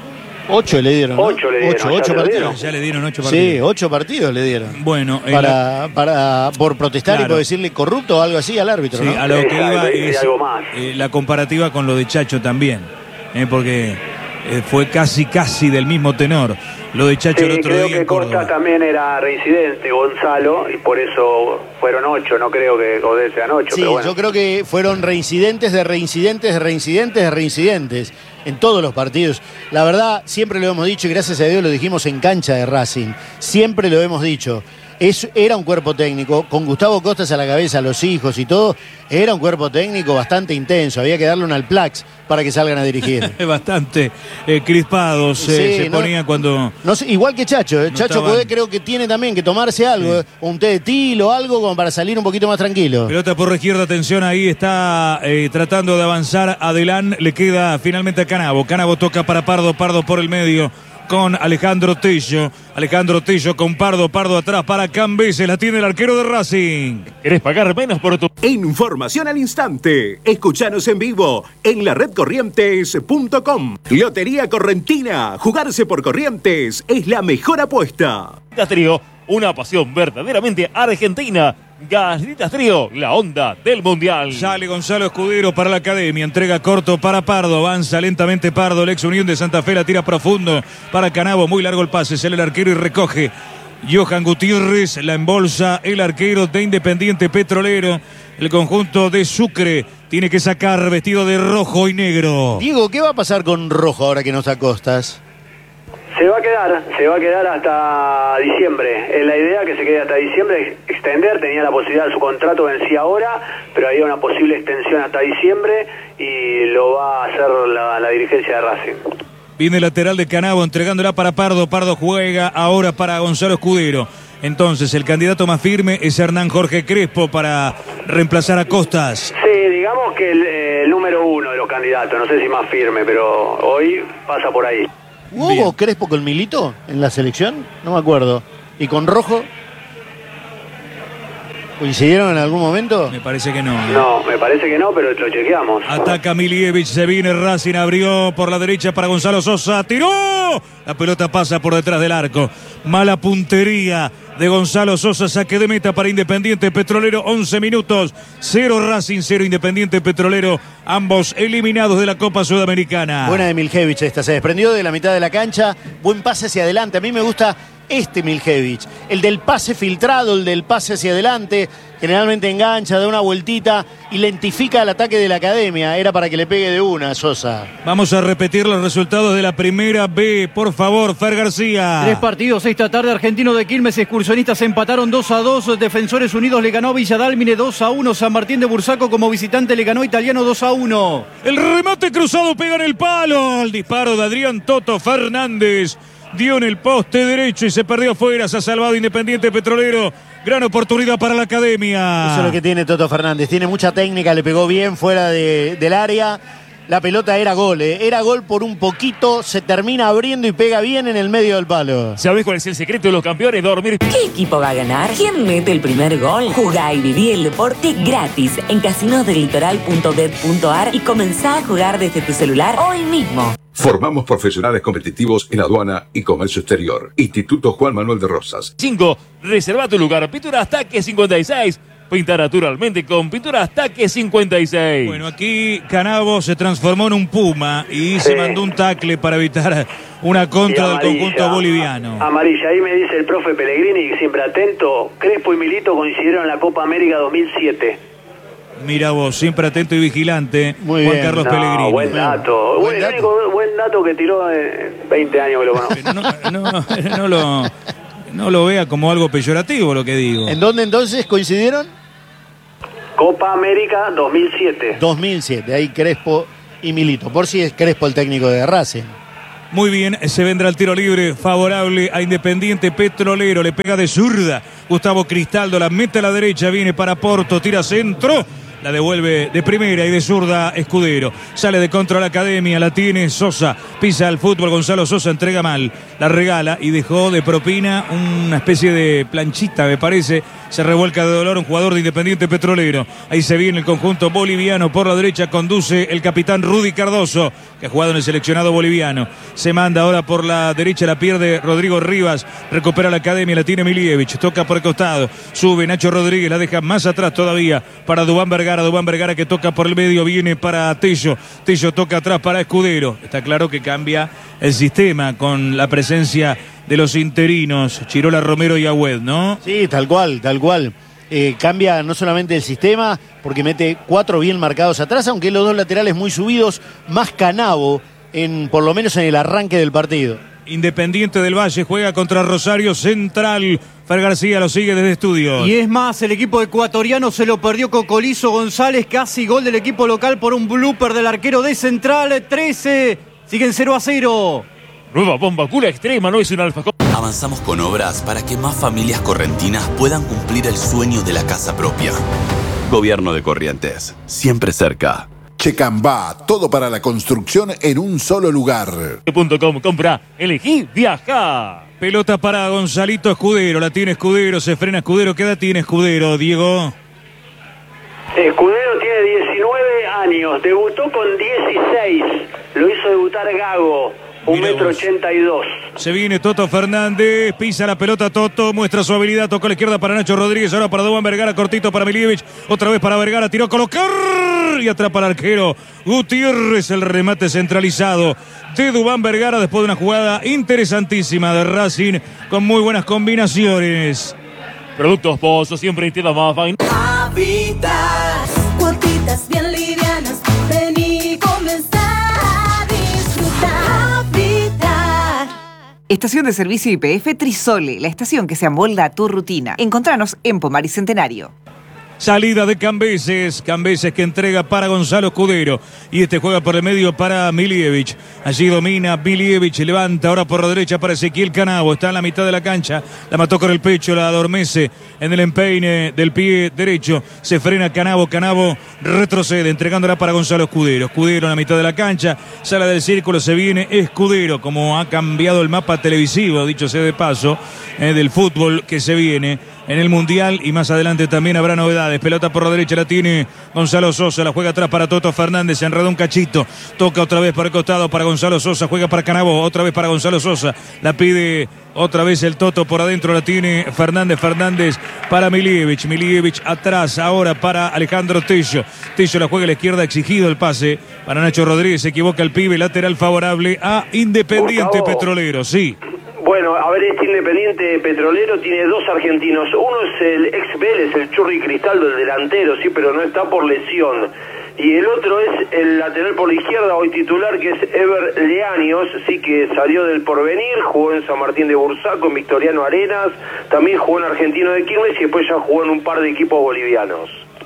Speaker 1: Ocho le dieron, ¿no?
Speaker 3: Ocho le dieron.
Speaker 1: Ocho,
Speaker 3: ¿Ya
Speaker 1: ocho
Speaker 3: le
Speaker 1: partidos.
Speaker 3: dieron?
Speaker 2: Ya le dieron ocho partidos.
Speaker 1: Sí, ocho partidos le dieron.
Speaker 2: Bueno,
Speaker 1: para,
Speaker 2: la...
Speaker 1: para por protestar
Speaker 2: claro.
Speaker 1: y por decirle corrupto o algo así al árbitro,
Speaker 2: sí,
Speaker 1: ¿no?
Speaker 2: a lo que
Speaker 3: Exacto,
Speaker 2: iba
Speaker 3: y
Speaker 2: es
Speaker 3: algo más.
Speaker 2: Eh, la comparativa con lo de Chacho también, eh, porque eh, fue casi casi del mismo tenor. Lo de Chacho
Speaker 3: Sí,
Speaker 2: el otro
Speaker 3: creo
Speaker 2: día
Speaker 3: que
Speaker 2: en Córdoba.
Speaker 3: Costa también era reincidente, Gonzalo, y por eso fueron ocho, no creo que Godet sean ocho,
Speaker 1: Sí,
Speaker 3: pero bueno.
Speaker 1: yo creo que fueron reincidentes de reincidentes de reincidentes de reincidentes en todos los partidos. La verdad, siempre lo hemos dicho y gracias a Dios lo dijimos en cancha de Racing. Siempre lo hemos dicho. Es, era un cuerpo técnico, con Gustavo Costas a la cabeza, los hijos y todo, era un cuerpo técnico bastante intenso. Había que darle un Alplax para que salgan a dirigir.
Speaker 2: Bastante eh, crispados eh,
Speaker 1: Sí,
Speaker 2: se
Speaker 1: no-
Speaker 2: ponían cuando...
Speaker 1: No sé, igual que Chacho, ¿eh?
Speaker 2: No
Speaker 1: Chacho
Speaker 2: estaban-
Speaker 1: Codé creo que tiene también que tomarse algo, ¿eh? Un té de tilo o algo como para salir un poquito más tranquilo.
Speaker 2: Pelota por la izquierda, atención, ahí está eh, tratando de avanzar Adelán, le queda finalmente a Canavo. Canavo toca para Pardo, Pardo por el medio con Alejandro Tello. Alejandro Tello con Pardo, Pardo atrás para Cambeses, la tiene el arquero de Racing.
Speaker 8: ¿Querés pagar menos por tu...
Speaker 12: Información al instante. Escuchanos en vivo en la red corrientes punto com. Lotería Correntina. Jugarse por Corrientes es la mejor apuesta.
Speaker 8: Galletitas Trío, una pasión verdaderamente argentina. Galletitas Trío, la onda del mundial.
Speaker 2: Sale Gonzalo Escudero para la academia, entrega corto para Pardo, avanza lentamente Pardo, el ex Unión de Santa Fe la tira profundo para Canavo, muy largo el pase, sale el arquero y recoge Johan Gutiérrez, la embolsa el arquero de Independiente Petrolero, el conjunto de Sucre tiene que sacar vestido de rojo y negro.
Speaker 1: Diego, ¿qué va a pasar con Rojo ahora que no está Costas?
Speaker 3: Se va a quedar, se va a quedar hasta diciembre. Es la idea que se quede hasta diciembre, extender, tenía la posibilidad, su contrato vencía ahora, pero había una posible extensión hasta diciembre y lo va a hacer la, la dirigencia de Racing.
Speaker 2: Viene el lateral de Canavo entregándola para Pardo, Pardo juega ahora para Gonzalo Escudero. Entonces el candidato más firme es Hernán Jorge Crespo para reemplazar a Costas.
Speaker 3: Sí, digamos que el, eh, el número uno de los candidatos, no sé si más firme, pero hoy pasa por ahí.
Speaker 1: ¿Hubo Crespo con Milito en la selección? No me acuerdo. ¿Y con Rojo? ¿Coincidieron en algún momento?
Speaker 2: Me parece que no.
Speaker 3: No, me parece que no, pero lo chequeamos.
Speaker 2: Ataca Milievich, se viene Racing, abrió por la derecha para Gonzalo Sosa, tiró. La pelota pasa por detrás del arco. Mala puntería de Gonzalo Sosa, saque de meta para Independiente Petrolero, once minutos, cero Racing, cero Independiente Petrolero, ambos eliminados de la Copa Sudamericana.
Speaker 1: Buena de Miljevich esta, se desprendió de la mitad de la cancha, buen pase hacia adelante. A mí me gusta este Miljevich, el del pase filtrado, el del pase hacia adelante, generalmente engancha, da una vueltita y lentifica el ataque de la academia. Era para que le pegue de una, Sosa.
Speaker 2: Vamos a repetir los resultados de la primera B, por favor, Fer García.
Speaker 4: Tres partidos esta tarde, Argentino de Quilmes, Excursionistas empataron dos a dos, Defensores Unidos le ganó a Villa Dálmine dos a uno, San Martín de Bursaco como visitante le ganó a Italiano dos a uno.
Speaker 2: El remate cruzado pega en el palo, el disparo de Adrián Toto Fernández. Dio en el poste derecho y se perdió afuera. Se ha salvado Independiente Petrolero. Gran oportunidad para la academia.
Speaker 1: Eso es lo que tiene Toto Fernández. Tiene mucha técnica, le pegó bien fuera de, del área. La pelota era gol, ¿eh? Era gol por un poquito. Se termina abriendo y pega bien en el medio del palo.
Speaker 8: ¿Sabés cuál es el secreto de los campeones? Dormir.
Speaker 13: ¿Qué equipo va a ganar? ¿Quién mete el primer gol? Jugá y viví el deporte gratis en casinos del litoral punto bet punto ar y comenzá a jugar desde tu celular hoy mismo.
Speaker 14: Formamos profesionales competitivos en aduana y comercio exterior. Instituto Juan Manuel de Rosas.
Speaker 8: cinco. Reserva tu lugar. Pinturas Taque cincuenta y seis. Pinta naturalmente con Pinturas Taque cincuenta y seis.
Speaker 2: Bueno, aquí Canavo se transformó en un puma y sí. se mandó un tackle para evitar una contra del conjunto boliviano.
Speaker 3: Amarilla, ahí me dice el profe Pellegrini, siempre atento, Crespo y Milito coincidieron en la Copa América dos mil siete.
Speaker 2: Mira vos, siempre atento y vigilante,
Speaker 1: Muy
Speaker 2: Juan
Speaker 1: bien.
Speaker 2: Carlos
Speaker 3: No,
Speaker 2: Pellegrini.
Speaker 3: buen dato.
Speaker 1: Buen
Speaker 3: el
Speaker 1: dato.
Speaker 3: único buen dato que tiró en veinte años que lo conozco.
Speaker 2: No, no, no, lo, no lo vea como algo peyorativo lo que digo.
Speaker 1: ¿En dónde entonces coincidieron?
Speaker 3: Copa América dos mil siete.
Speaker 1: dos mil siete, ahí Crespo y Milito. Por si es Crespo el técnico de Racing.
Speaker 2: Muy bien, se vendrá el tiro libre favorable a Independiente Petrolero. Le pega de zurda Gustavo Cristaldo, la mete a la derecha, viene para Porto, tira centro. La devuelve de primera y de zurda Escudero. Sale de contra la Academia, la tiene Sosa. Pisa al fútbol, Gonzalo Sosa entrega mal. La regala y dejó de propina una especie de planchita, me parece. Se revuelca de dolor un jugador de Independiente Petrolero. Ahí se viene el conjunto boliviano. Por la derecha conduce el capitán Rudy Cardoso, que ha jugado en el seleccionado boliviano. Se manda ahora por la derecha, la pierde Rodrigo Rivas. Recupera la Academia, la tiene Milievich. Toca por el costado. Sube Nacho Rodríguez, la deja más atrás todavía para Dubán Vergara. Dubán Vergara que toca por el medio, viene para Tello. Tello toca atrás para Escudero. Está claro que cambia el sistema con la presencia de los interinos, Chirola, Romero y Agüed, ¿no?
Speaker 1: Sí, tal cual, tal cual. Eh, cambia no solamente el sistema, porque mete cuatro bien marcados atrás, aunque los dos laterales muy subidos, más Canavo, en, por lo menos en el arranque del partido.
Speaker 2: Independiente del Valle juega contra Rosario Central. Fer García lo sigue desde estudios.
Speaker 4: Y es más, el equipo ecuatoriano se lo perdió Cocolizo González, casi gol del equipo local por un blooper del arquero de Central. trece, siguen cero a cero.
Speaker 8: Nueva bomba Cula Extrema, no es un alfajor.
Speaker 15: Avanzamos con obras para que más familias correntinas puedan cumplir el sueño de la casa propia. Gobierno de Corrientes, siempre cerca.
Speaker 16: Checambá, todo para la construcción en un solo lugar.
Speaker 8: Punto com, compra, elegí, viaja.
Speaker 2: Pelota para Gonzalito Escudero, la tiene Escudero, se frena Escudero, ¿qué edad tiene Escudero, Diego?
Speaker 3: Escudero tiene diecinueve años, debutó con dieciséis, lo hizo debutar Gago, un metro ochenta y dos.
Speaker 2: Se viene Toto Fernández, pisa la pelota Toto, muestra su habilidad, tocó a la izquierda para Nacho Rodríguez, ahora para Dubán Vergara, cortito para Milievich, otra vez para Vergara, tiró a colocar y atrapa al arquero Gutiérrez, el remate centralizado de Dubán Vergara después de una jugada interesantísima de Racing con muy buenas combinaciones.
Speaker 8: Productos Pozo, siempre entiendas más.
Speaker 17: Habitat, cuotitas bien livianas, ven y comenzar a disfrutar. Habitat.
Speaker 7: Estación de servicio Y P F Trisole, la estación que se amolda a tu rutina. Encontranos en Pomar y Centenario.
Speaker 2: Salida de Cambeses, Cambeses que entrega para Gonzalo Escudero y este juega por el medio para Milievich. Allí domina Milievich, levanta ahora por la derecha para Ezequiel Canavo, está en la mitad de la cancha, la mató con el pecho, la adormece en el empeine del pie derecho, se frena Canavo, Canavo retrocede, entregándola para Gonzalo Escudero. Escudero en la mitad de la cancha, sale del círculo, se viene Escudero, como ha cambiado el mapa televisivo, dicho sea de paso, eh, del fútbol que se viene en el Mundial y más adelante también habrá novedades. Pelota por la derecha la tiene Gonzalo Sosa, la juega atrás para Toto Fernández, se enredó un cachito, toca otra vez para el costado para Gonzalo Sosa, juega para Canavo, otra vez para Gonzalo Sosa, la pide otra vez el Toto por adentro, la tiene Fernández, Fernández para Milievich, Milievich atrás ahora para Alejandro Tello, Tello la juega a la izquierda, exigido el pase para Nacho Rodríguez, se equivoca el pibe, lateral favorable a Independiente
Speaker 3: Gustavo.
Speaker 2: Petrolero, sí.
Speaker 3: Bueno, a ver, este Independiente Petrolero tiene dos argentinos. Uno es el ex Vélez, el Churri Cristaldo, el delantero, sí, pero no está por lesión. Y el otro es el lateral por la izquierda, hoy titular, que es Ever Leaños, sí, que salió del Porvenir, jugó en San Martín de Bursaco, en Victoriano Arenas, también jugó en Argentino de Quilmes y después ya jugó en un par de equipos bolivianos.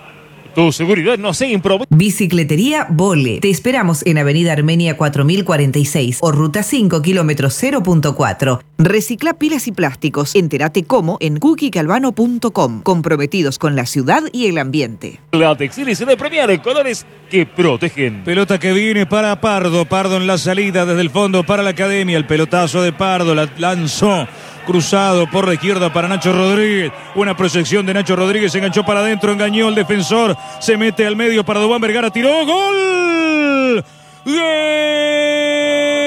Speaker 8: Tu seguridad no se improvisa.
Speaker 7: Bicicletería Vole. Te esperamos en Avenida Armenia cuatro mil cuarenta y seis o Ruta cinco, kilómetro cero punto cuatro. Recicla pilas y plásticos. Entérate cómo en cookie calvano punto com. Comprometidos con la ciudad y el ambiente.
Speaker 8: La textiles de Premier, colores que protegen.
Speaker 2: Pelota que viene para Pardo, Pardo en la salida desde el fondo para la Academia, el pelotazo de Pardo, la lanzó cruzado por la izquierda para Nacho Rodríguez, una proyección de Nacho Rodríguez, se enganchó para adentro, engañó el defensor, se mete al medio para Dubán Vergara, tiró, ¡gol! ¡Gol!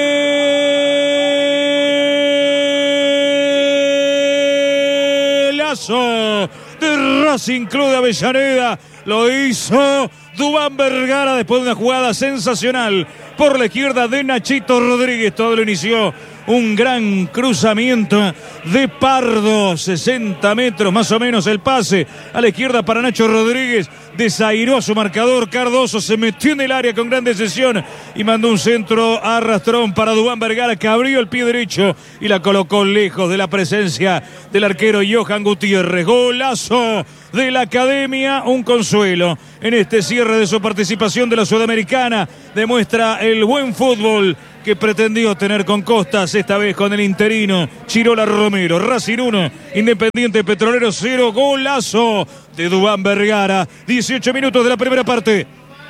Speaker 2: Golazo de Racing Club de Avellaneda. Lo hizo Duván Vergara después de una jugada sensacional por la izquierda de Nachito Rodríguez. Todo lo inició un gran cruzamiento de Pardo, sesenta metros más o menos el pase a la izquierda para Nacho Rodríguez. Desairó a su marcador. Cardoso se metió en el área con gran decisión y mandó un centro a arrastrón para Duván Vergara, que abrió el pie derecho y la colocó lejos de la presencia del arquero Johan Gutiérrez. Golazo de la Academia, un consuelo en este cierre de su participación de la Sudamericana. Demuestra el buen fútbol que pretendió tener con Costas, esta vez con el interino Chirola Romero. Racing uno, Independiente Petrolero cero. Golazo de Duván Vergara. dieciocho minutos de la primera parte.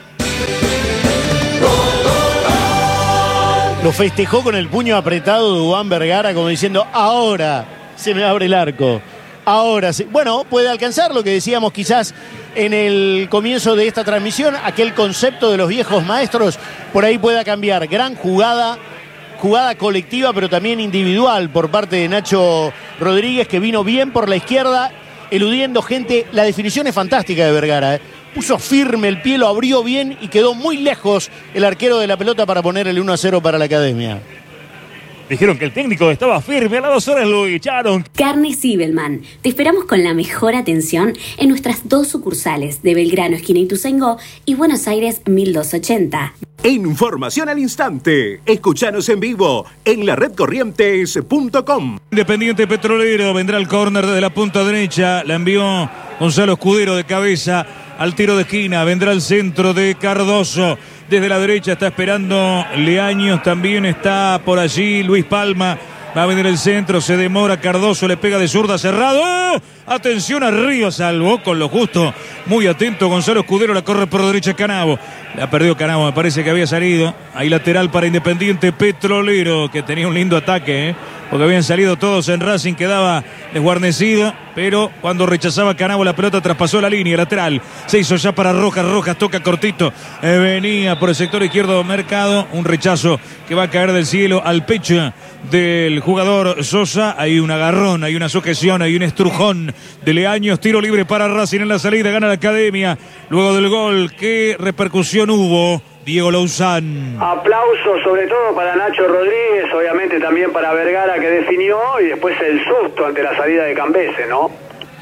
Speaker 1: Lo festejó con el puño apretado Duván Vergara, como diciendo, ahora se me abre el arco. Ahora sí. Bueno, puede alcanzar lo que decíamos quizás en el comienzo de esta transmisión, aquel concepto de los viejos maestros, por ahí pueda cambiar. Gran jugada, jugada colectiva, pero también individual por parte de Nacho Rodríguez, que vino bien por la izquierda, eludiendo gente. La definición es fantástica de Vergara, ¿eh? Puso firme el pie, lo abrió bien y quedó muy lejos el arquero de la pelota para poner el uno a cero para la Academia.
Speaker 8: Dijeron que el técnico estaba firme, a las dos horas lo echaron.
Speaker 18: Carne Zibelman. Te esperamos con la mejor atención en nuestras dos sucursales de Belgrano, esquina Ituzaingó, y Buenos Aires mil doscientos ochenta.
Speaker 12: Información al instante. Escuchanos en vivo en la red corrientes punto com.
Speaker 2: Independiente Petrolero, vendrá el córner desde la punta derecha. La envió Gonzalo Escudero de cabeza al tiro de esquina. Vendrá el centro de Cardoso. Desde la derecha está esperando Leaños, también está por allí Luis Palma. Va a venir el centro, se demora Cardoso, le pega de zurda, cerrado. ¡Oh! Atención arriba, salvó con lo justo. Muy atento Gonzalo Escudero, la corre por derecha Canavo. La perdió Canavo, me parece que había salido. Ahí lateral para Independiente Petrolero, que tenía un lindo ataque, ¿eh? Porque habían salido todos en Racing, quedaba desguarnecido, pero cuando rechazaba Canavo la pelota traspasó la línea lateral. Se hizo ya para Rojas, Rojas toca cortito. Eh, venía por el sector izquierdo Mercado, un rechazo que va a caer del cielo al pecho del jugador Sosa. Hay un agarrón, hay una sujeción, hay un estrujón de Leaños. Tiro libre para Racing en la salida, gana la Academia. Luego del gol, ¿qué repercusión hubo? Diego Louzán.
Speaker 3: Aplausos sobre todo para Nacho Rodríguez, obviamente también para Vergara, que definió, y después el susto ante la salida de Cambese, ¿no?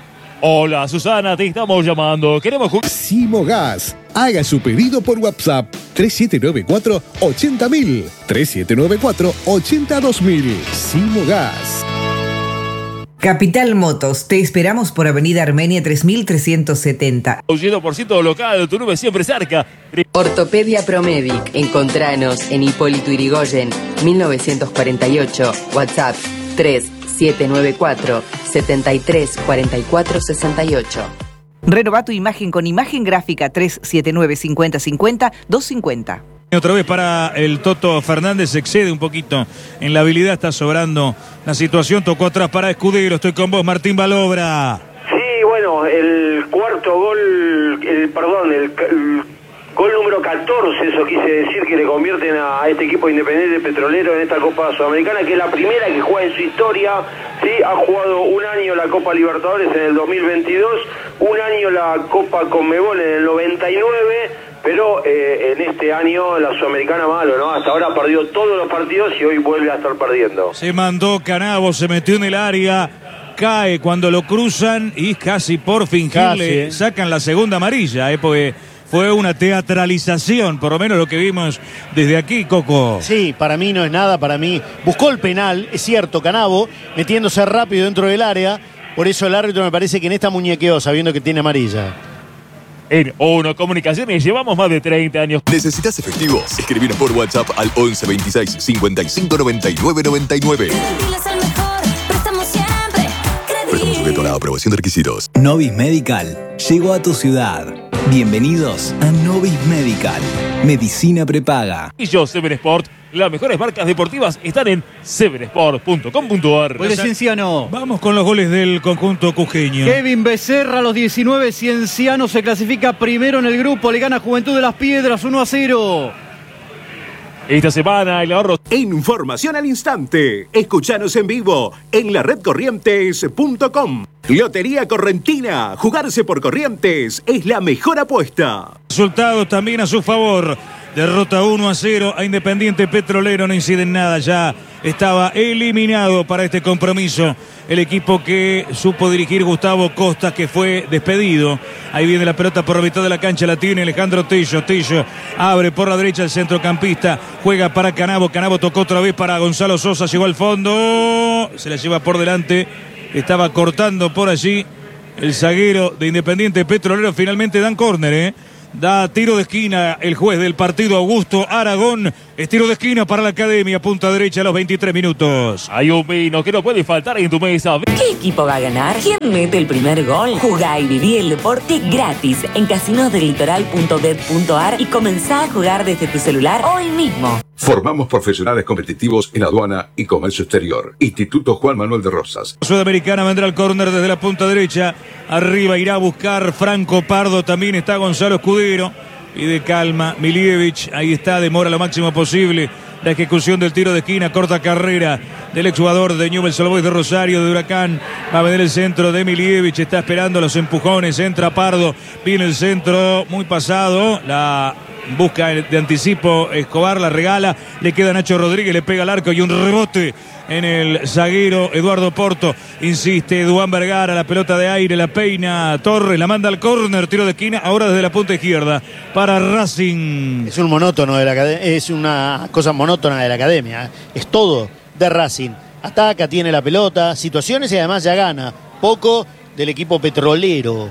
Speaker 8: Hola Susana, te estamos llamando. Queremos jugar.
Speaker 6: Simogas. Haga su pedido por WhatsApp tres siete nueve cuatro ochenta mil. tres siete nueve cuatro ochenta dos mil. Simogas.
Speaker 7: Capital Motos, te esperamos por Avenida Armenia tres mil trescientos setenta.
Speaker 8: cien por ciento local, tu nube siempre cerca.
Speaker 9: Ortopedia Promedic. Encontranos en Hipólito Yrigoyen, mil novecientos cuarenta y ocho. WhatsApp tres siete nueve cuatro setenta y tres cuarenta y cuatro sesenta y ocho.
Speaker 7: Renova tu imagen con imagen gráfica tres siete nueve cincuenta cincuenta doscientos cincuenta.
Speaker 2: Otra vez para el Toto Fernández, se excede un poquito en la habilidad, está sobrando la situación. Tocó atrás para Escudero. Estoy con vos, Martín Balobra.
Speaker 3: Sí, bueno, el cuarto gol, el, perdón, el, el gol número catorce, eso quise decir, que le convierten a, a este equipo Independiente Petrolero en esta Copa Sudamericana, que es la primera que juega en su historia. Sí, ha jugado un año la Copa Libertadores en el dos mil veintidós, un año la Copa Conmebol en el noventa y nueve. Pero eh, en este año la Sudamericana malo, ¿no? Hasta ahora perdió todos los partidos y hoy vuelve a estar perdiendo.
Speaker 2: Se mandó Canavo, se metió en el área, cae cuando lo cruzan y casi por fingirle
Speaker 1: Casi.
Speaker 2: sacan la segunda amarilla, ¿eh? Porque fue una teatralización, por lo menos lo que vimos desde aquí, Coco.
Speaker 1: Sí, para mí no es nada, para mí buscó el penal, es cierto, Canavo, metiéndose rápido dentro del área, por eso el árbitro me parece que en esta muñequeó, sabiendo que tiene amarilla.
Speaker 8: En Uno Comunicaciones llevamos más de treinta años.
Speaker 10: ¿Necesitas efectivo? Escribinos por WhatsApp al once veintiséis cincuenta y cinco noventa y nueve noventa y nueve. Préstamo sujeto a la aprobación de requisitos.
Speaker 11: Novis Medical llegó a tu ciudad. Bienvenidos a Novis Medical. Medicina prepaga.
Speaker 8: Y yo, Seven Sport, las mejores marcas deportivas están en seven sport punto com punto a r.
Speaker 4: Goles Cienciano.
Speaker 2: Vamos con los goles del conjunto cujeño.
Speaker 4: Kevin Becerra a los diecinueve. Cienciano se clasifica primero en el grupo. Le gana Juventud de las Piedras uno a cero.
Speaker 8: Esta semana el ahorro.
Speaker 12: Información al instante. Escuchanos en vivo en la red corrientes punto com. Lotería Correntina. Jugarse por Corrientes es la mejor apuesta.
Speaker 2: Resultados también a su favor. Derrota uno a cero a Independiente Petrolero. No incide en nada ya. Estaba eliminado para este compromiso el equipo que supo dirigir Gustavo Costa, que fue despedido. Ahí viene la pelota por la mitad de la cancha, la tiene Alejandro Tello. Tello abre por la derecha el centrocampista, juega para Canavo. Canavo tocó otra vez para Gonzalo Sosa, llegó al fondo, se la lleva por delante. Estaba cortando por allí el zaguero de Independiente Petrolero. Finalmente dan córner, ¿eh? Da tiro de esquina el juez del partido, Augusto Aragón. Es tiro de esquina para la Academia, punta derecha a los veintitrés minutos.
Speaker 8: Hay un vino que no puede faltar en tu mesa.
Speaker 13: ¿Qué equipo va a ganar? ¿Quién mete el primer gol? Jugá y viví el deporte gratis en casinos del litoral punto bet punto ar y comenzá a jugar desde tu celular hoy mismo.
Speaker 14: Formamos profesionales competitivos en aduana y comercio exterior. Instituto Juan Manuel de Rosas.
Speaker 2: Sudamericana vendrá el córner desde la punta derecha. Arriba irá a buscar Franco Pardo. También está Gonzalo Escudero. Pide calma Milievich. Ahí está, demora lo máximo posible la ejecución del tiro de esquina. Corta carrera del exjugador de Newell's Old Boys de Rosario, de Huracán. Va a venir el centro de Milievich. Está esperando los empujones. Entra Pardo. Viene el centro muy pasado. La busca de anticipo Escobar, la regala, le queda Nacho Rodríguez, le pega al arco y un rebote en el zaguero Eduardo Porto. Insiste Duan Vergara, la pelota de aire, la peina Torres, la manda al córner, tiro de esquina, ahora desde la punta izquierda para Racing.
Speaker 1: Es un monótono de la academia, es una cosa monótona de la academia, ¿eh? Es todo de Racing. Ataca, tiene la pelota, situaciones y además ya gana. Poco del equipo petrolero.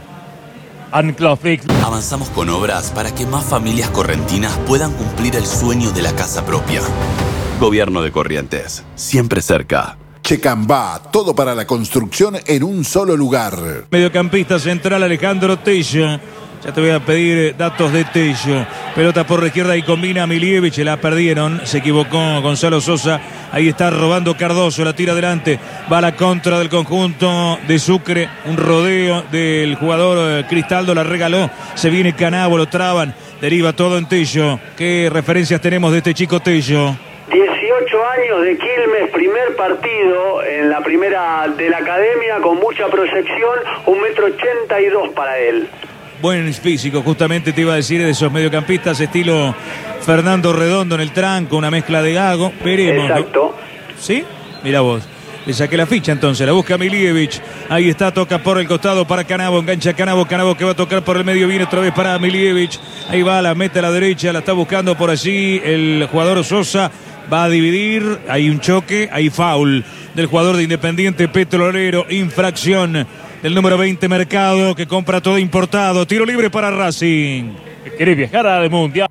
Speaker 15: Anclafix. Avanzamos con obras para que más familias correntinas puedan cumplir el sueño de la casa propia. Gobierno de Corrientes, siempre cerca.
Speaker 16: Checambá, todo para la construcción en un solo lugar.
Speaker 2: Mediocampista central Alejandro Tello. Ya te voy a pedir datos de Tello. Pelota por la izquierda y combina a Milievich. La perdieron. Se equivocó Gonzalo Sosa. Ahí está robando Cardoso. La tira adelante. Va a la contra del conjunto de Sucre. Un rodeo del jugador Cristaldo. La regaló. Se viene Canavo. Lo traban. Deriva todo en Tello. ¿Qué referencias tenemos de este chico Tello?
Speaker 3: dieciocho años de Quilmes, primer partido en la primera de la academia, con mucha proyección, un metro ochenta y dos para él.
Speaker 2: Buen físico, justamente te iba a decir, de esos mediocampistas estilo Fernando Redondo en el tranco, una mezcla de Gago. Veremos.
Speaker 3: Exacto.
Speaker 2: ¿Sí? Mira vos. Le saqué la ficha entonces, la busca Milievich. Ahí está, toca por el costado para Canavo, engancha Canavo, Canavo que va a tocar por el medio, viene otra vez para Milievich. Ahí va, la mete a la derecha, la está buscando por allí el jugador Sosa. Va a dividir, hay un choque, hay foul del jugador de Independiente Petrolero, infracción del número veinte Mercado, que compra todo importado. Tiro libre para Racing.
Speaker 8: ¿Querés viajar al Mundial?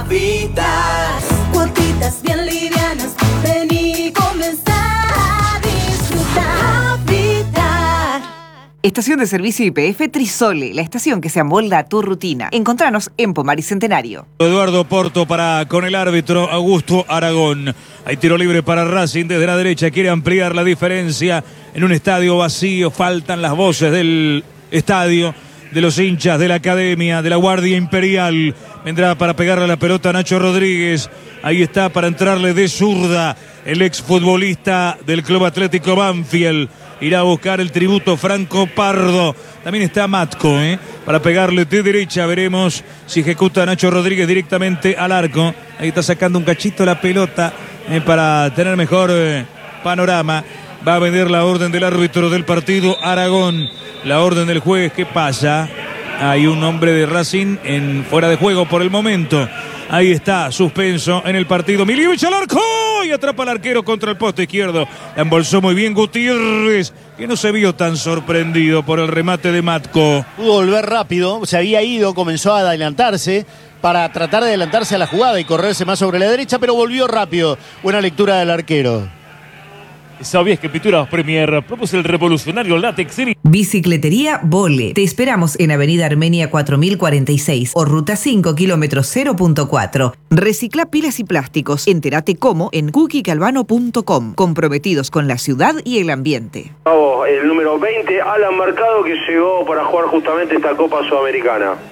Speaker 17: Habitas, cuotitas bien livianas, vení y comenzá a disfrutar. Habitat.
Speaker 7: Estación de servicio Y P F Trisole, la estación que se amolda a tu rutina. Encontranos en Pomar y Centenario.
Speaker 2: Eduardo Porto para con el árbitro Augusto Aragón. Hay tiro libre para Racing desde la derecha. Quiere ampliar la diferencia en un estadio vacío. Faltan las voces del estadio, de los hinchas, de la academia, de la Guardia Imperial. Vendrá para pegarle a la pelota Nacho Rodríguez. Ahí está para entrarle de zurda el exfutbolista del Club Atlético Banfield. Irá a buscar el tributo Franco Pardo. También está Matco, ¿eh? Para pegarle de derecha. Veremos si ejecuta Nacho Rodríguez directamente al arco. Ahí está sacando un cachito la pelota eh, para tener mejor eh, panorama. Va a vender la orden del árbitro del partido, Aragón. La orden del juez, ¿qué pasa? Hay un hombre de Racing en fuera de juego por el momento. Ahí está, suspenso en el partido. Milievich al arco y atrapa al arquero contra el poste izquierdo. La embolsó muy bien Gutiérrez, que no se vio tan sorprendido por el remate de Matco.
Speaker 1: Pudo volver rápido, se había ido, comenzó a adelantarse para tratar de adelantarse a la jugada y correrse más sobre la derecha, pero volvió rápido. Buena lectura del arquero.
Speaker 8: ¿Sabías que Pinturas Premier propuso el revolucionario látex?
Speaker 7: Bicicletería Vole. Te esperamos en Avenida Armenia cuatro mil cuarenta y seis o Ruta cinco, kilómetro cero punto cuatro. Recicla pilas y plásticos. Entérate cómo en cookie calvano punto com. Comprometidos con la ciudad y el ambiente.
Speaker 3: El número veinte, Alan Mercado, que llegó para jugar justamente esta Copa Sudamericana.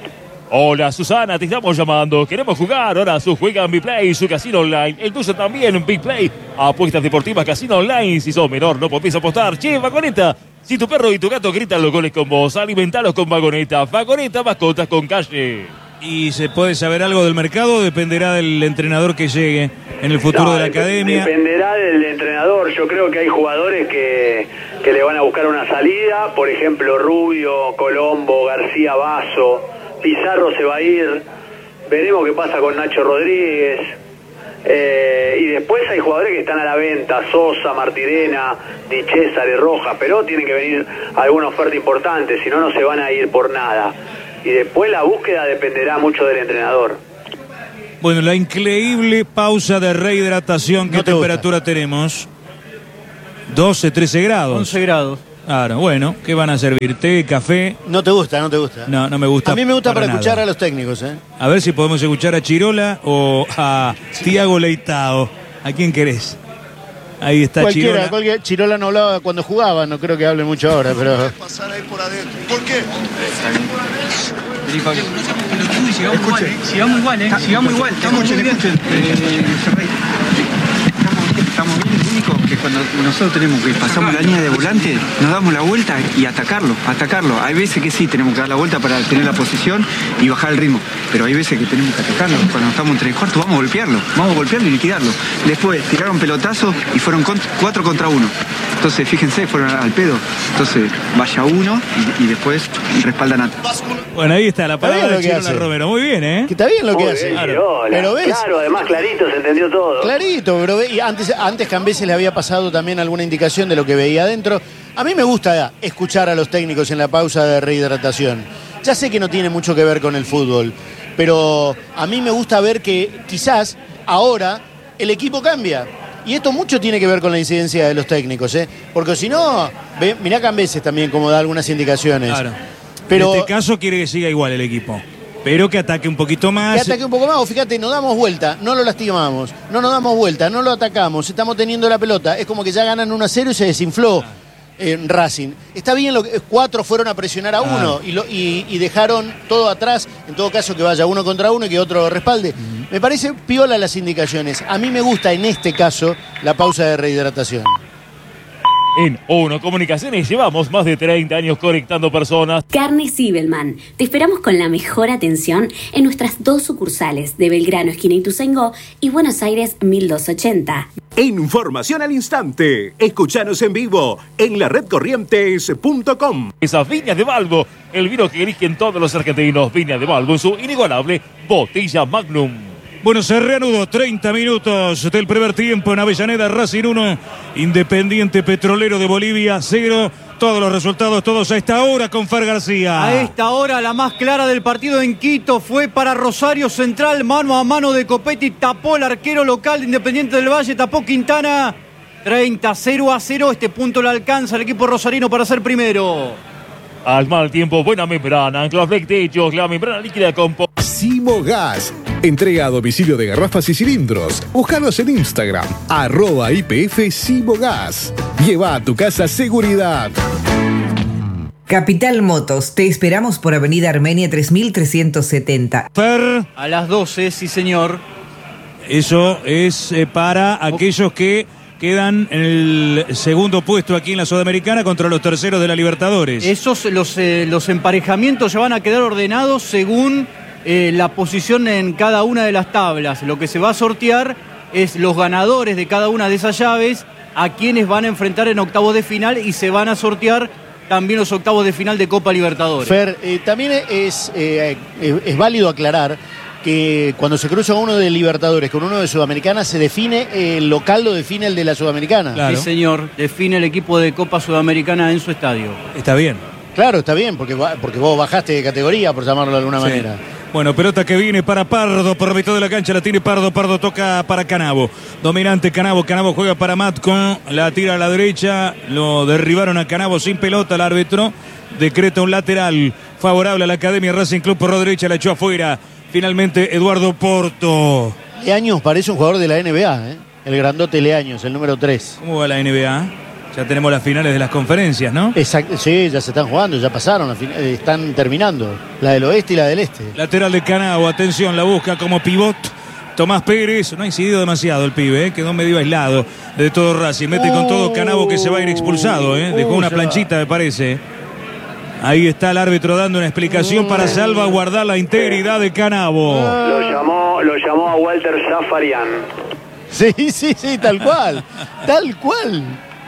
Speaker 8: Hola Susana, te estamos llamando. Queremos jugar. Ahora su juega en BigPlay, su casino online. El tuyo también en BigPlay. Apuestas deportivas, casino online. Si sos menor, no podés apostar. Che, Vagoneta. Si tu perro y tu gato gritan los goles con vos, alimentalos con Vagoneta. Vagoneta, mascotas con calle.
Speaker 2: ¿Y se puede saber algo del mercado? Dependerá del entrenador que llegue en el futuro
Speaker 3: No,
Speaker 2: de la
Speaker 3: dep-
Speaker 2: academia.
Speaker 3: Dependerá del entrenador. Yo creo que hay jugadores que, que le van a buscar una salida. Por ejemplo, Rubio, Colombo, García Basso. Pizarro se va a ir. Veremos qué pasa con Nacho Rodríguez. Eh, y después hay jugadores que están a la venta. Sosa, Martirena, Di César, Roja. Pero tiene que venir alguna oferta importante. Si no, no se van a ir por nada. Y después la búsqueda dependerá mucho del entrenador.
Speaker 2: Bueno, la increíble pausa de rehidratación. ¿Qué temperatura tenemos? doce, trece grados.
Speaker 4: once grados.
Speaker 2: Claro, bueno, ¿qué van a servir? ¿Té, café?
Speaker 1: No te gusta, no te gusta.
Speaker 2: No, no me gusta.
Speaker 1: A mí me gusta para,
Speaker 2: nada.
Speaker 1: escuchar a los técnicos, ¿eh?
Speaker 2: A ver si podemos escuchar a Chirola o a Tiago Leitao. ¿A quién querés? Ahí está
Speaker 1: Cualquiera,
Speaker 2: Chirola.
Speaker 1: cualquier, Chirola no hablaba cuando jugaba, no creo que hable mucho ahora, pero...
Speaker 19: Pasar ahí por adentro. ¿Por qué?
Speaker 20: Sigamos igual, ¿eh? Sigamos igual, ¿eh? Sigamos igual. Estamos muy bien. Estamos bien, lo único que cuando nosotros tenemos que pasamos la línea de volante, nos damos la vuelta y atacarlo, atacarlo. Hay veces que sí tenemos que dar la vuelta para tener la posición y bajar el ritmo, pero hay veces que tenemos que atacarlo. Cuando estamos en tres cuartos vamos a golpearlo, vamos a golpearlo y liquidarlo. Después tiraron pelotazos y fueron con, cuatro contra uno. Entonces, fíjense, fueron al pedo. Entonces, vaya uno y, y después respaldan a...
Speaker 2: Bueno, ahí está la palabra
Speaker 1: Está
Speaker 2: de
Speaker 1: bien lo que
Speaker 2: Chirola
Speaker 1: hace.
Speaker 2: Romero. Muy bien, ¿eh?
Speaker 1: Que está bien lo que
Speaker 3: Muy
Speaker 1: hace.
Speaker 3: bien,
Speaker 1: Claro.
Speaker 3: Chirola.
Speaker 1: Pero ves...
Speaker 3: Claro, además clarito se entendió todo.
Speaker 1: Clarito, pero ve- y antes, antes Cambeses le había pasado también alguna indicación de lo que veía adentro. A mí me gusta escuchar a los técnicos en la pausa de rehidratación. Ya sé que no tiene mucho que ver con el fútbol, pero a mí me gusta ver que quizás ahora el equipo cambia. Y esto mucho tiene que ver con la incidencia de los técnicos, ¿eh? Porque si no, ve- mirá Cambeses también como da algunas indicaciones.
Speaker 2: Claro.
Speaker 1: Pero
Speaker 2: En este caso quiere que siga igual el equipo, pero que ataque un poquito más.
Speaker 1: que ataque un poco más, o fíjate, nos damos vuelta, no lo lastimamos, no nos damos vuelta, no lo atacamos, estamos teniendo la pelota, es como que ya ganan uno a cero y se desinfló en Racing. Está bien, lo que cuatro fueron a presionar a uno y, lo- y- y dejaron todo atrás, en todo caso que vaya uno contra uno y que otro respalde. Me parece piola las indicaciones. A mí me gusta en este caso la pausa de rehidratación.
Speaker 8: En Uno Comunicaciones llevamos más de treinta años conectando personas.
Speaker 18: Carne Sibelman. Te esperamos con la mejor atención en nuestras dos sucursales de Belgrano, esquina Ituzaingó y Buenos Aires mil doscientos ochenta.
Speaker 12: Información al instante. Escuchanos en vivo en la red corrientes punto com.
Speaker 8: Esas Viñas de Balbo, el vino que eligen todos los argentinos. Viñas de Balbo en su inigualable botella Magnum.
Speaker 2: Bueno, se reanudó treinta minutos del primer tiempo en Avellaneda, Racing uno, Independiente Petrolero de Bolivia cero. Todos los resultados, todos a esta hora con Fer García.
Speaker 4: A esta hora la más clara del partido en Quito fue para Rosario Central, mano a mano de Copetti, tapó el arquero local de Independiente del Valle, tapó Quintana. treinta, cero a cero, este punto le alcanza al equipo rosarino para ser primero.
Speaker 8: Al mal tiempo, buena membrana, Anclaflex Techos, la membrana líquida con...
Speaker 6: Simogas. Entrega a domicilio de garrafas y cilindros. Búscanos en Instagram, arroba I P F Simogas. Lleva a tu casa seguridad.
Speaker 7: Capital Motos, te esperamos por Avenida Armenia tres mil trescientos setenta.
Speaker 2: Fer.
Speaker 4: A las doce, sí señor.
Speaker 2: Eso es eh, para aquellos que quedan en el segundo puesto aquí en la Sudamericana contra los terceros de la Libertadores.
Speaker 4: Esos, los, eh, los emparejamientos ya van a quedar ordenados según eh, la posición en cada una de las tablas. Lo que se va a sortear es los ganadores de cada una de esas llaves, a quienes van a enfrentar en octavos de final, y se van a sortear también los octavos de final de Copa Libertadores.
Speaker 1: Fer, eh, también es, eh, es, es válido aclarar que cuando se cruza uno de Libertadores con uno de Sudamericana, se define, eh, el local lo define el de la Sudamericana.
Speaker 4: Sí, señor, define el equipo de Copa Sudamericana en su estadio.
Speaker 2: Está bien.
Speaker 1: Claro, está bien, porque, va- porque vos bajaste de categoría, por llamarlo de alguna
Speaker 2: Sí.
Speaker 1: manera.
Speaker 2: Bueno, pelota que viene para Pardo, por mitad de la cancha la tiene Pardo, Pardo toca para Canavo. Dominante Canavo, Canavo juega para Matco, la tira a la derecha, lo derribaron a Canavo sin pelota el árbitro, decreta un lateral favorable a la Academia Racing Club por la derecha, la echó afuera. Finalmente Eduardo Porto.
Speaker 1: Leaños parece un jugador de la N B A, ¿eh? El grandote Leaños, el número tres.
Speaker 2: ¿Cómo va la N B A? Ya tenemos las finales de las conferencias, ¿no?
Speaker 1: Exacto, sí, ya se están jugando, ya pasaron, eh, están terminando. La del oeste y la del este.
Speaker 2: Lateral de Canabo, atención, la busca como pivot Tomás Pérez. No ha incidido demasiado el pibe, ¿eh? Quedó medio aislado de todo Racing. Mete con todo Canabo, que se va a ir expulsado, ¿eh? Dejó una planchita, me parece. Ahí está el árbitro dando una explicación para salvaguardar la integridad de Canabo.
Speaker 3: Lo llamó, lo llamó a Walter Zafarian.
Speaker 1: Sí, sí, sí, tal cual. Tal cual.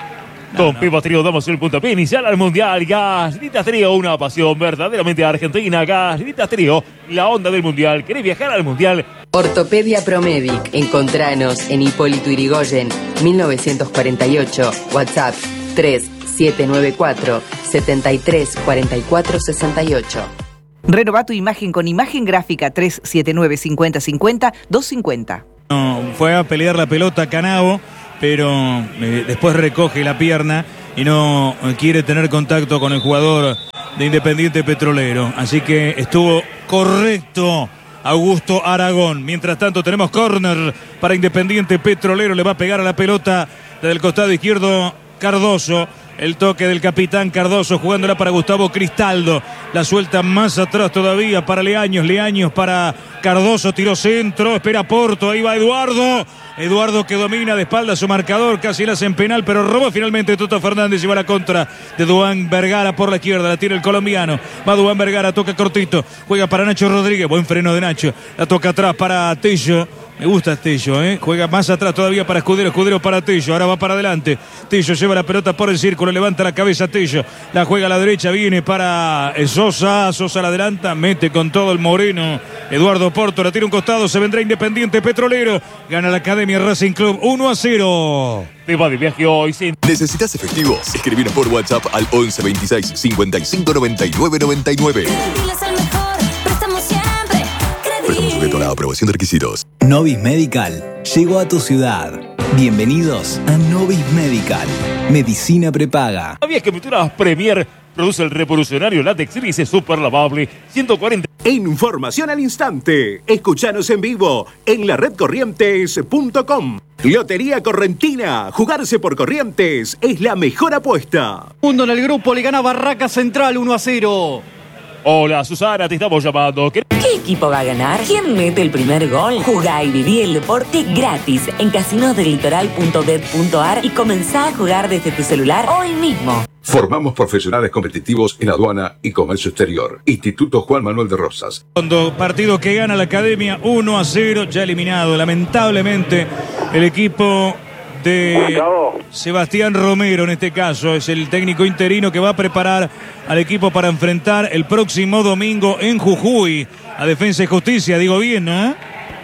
Speaker 8: Con Pipa Trío damos el puntapié inicial al Mundial. Galletitas Trío, una pasión verdaderamente argentina. Galletitas Trío, la onda del Mundial. ¿Querés viajar al Mundial?
Speaker 9: Ortopedia Promedic. Encontranos en Hipólito Yrigoyen, mil novecientos cuarenta y ocho. WhatsApp tres siete nueve cuatro siete tres cuatro cuatro seis ocho.
Speaker 7: Renova tu imagen con imagen gráfica tres siete nueve cinco cero cinco cero dos cinco cero.
Speaker 2: No, fue a pelear la pelota Canabo, pero eh, después recoge la pierna y no quiere tener contacto con el jugador de Independiente Petrolero. Así que estuvo correcto Augusto Aragón. Mientras tanto tenemos córner para Independiente Petrolero. Le va a pegar a la pelota desde el costado izquierdo Cardoso. El toque del capitán Cardoso jugándola para Gustavo Cristaldo. La suelta más atrás todavía para Leaños. Leaños para Cardoso. Tiró centro. Espera Porto. Ahí va Eduardo. Eduardo que domina de espalda su marcador. Casi la hace en penal, pero robó finalmente Toto Fernández. Y va a la contra de Duán Vergara por la izquierda. La tira el colombiano. Va Duán Vergara. Toca cortito. Juega para Nacho Rodríguez. Buen freno de Nacho. La toca atrás para Tello. Me gusta Tello, ¿eh? Juega más atrás todavía para Escudero. Escudero para Tello. Ahora va para adelante. Tello lleva la pelota por el círculo. Levanta la cabeza Tello. La juega a la derecha. Viene para Sosa. Sosa la adelanta. Mete con todo el moreno. Eduardo Porto. La tira un costado. Se vendrá Independiente Petrolero. Gana la Academia Racing Club uno a cero.
Speaker 8: Te va de viaje hoy sin...
Speaker 10: ¿Necesitas efectivo? Escribinos por WhatsApp al once veintiséis cincuenta y cinco noventa y nueve noventa y nueve.
Speaker 17: Crediles al mejor, prestamos siempre.
Speaker 10: Préstamo sujeto a la aprobación de requisitos.
Speaker 11: Novis Medical llegó a tu ciudad. Bienvenidos a Novis Medical. Medicina prepaga.
Speaker 8: ¿Sabías que Pinturas Premier produce el revolucionario látex gris super lavable ciento cuarenta?
Speaker 12: Información al instante. Escuchanos en vivo en la red corrientes punto com. Lotería Correntina. Jugarse por Corrientes es la mejor apuesta.
Speaker 4: Mundo en el grupo le gana Barraca Central uno a cero.
Speaker 8: Hola Susana, te estamos llamando. ¿Qué
Speaker 13: ¿Qué equipo va a ganar? ¿Quién mete el primer gol? Jugá y viví el deporte gratis en casinos del litoral punto bet punto ar y comenzá a jugar desde tu celular hoy mismo.
Speaker 14: Formamos profesionales competitivos en aduana y comercio exterior. Instituto Juan Manuel de Rosas.
Speaker 2: Cuando partido que gana la Academia uno a cero, ya eliminado lamentablemente el equipo de Sebastián Romero. En este caso es el técnico interino que va a preparar al equipo para enfrentar el próximo domingo en Jujuy a Defensa y Justicia. Digo bien, ¿no?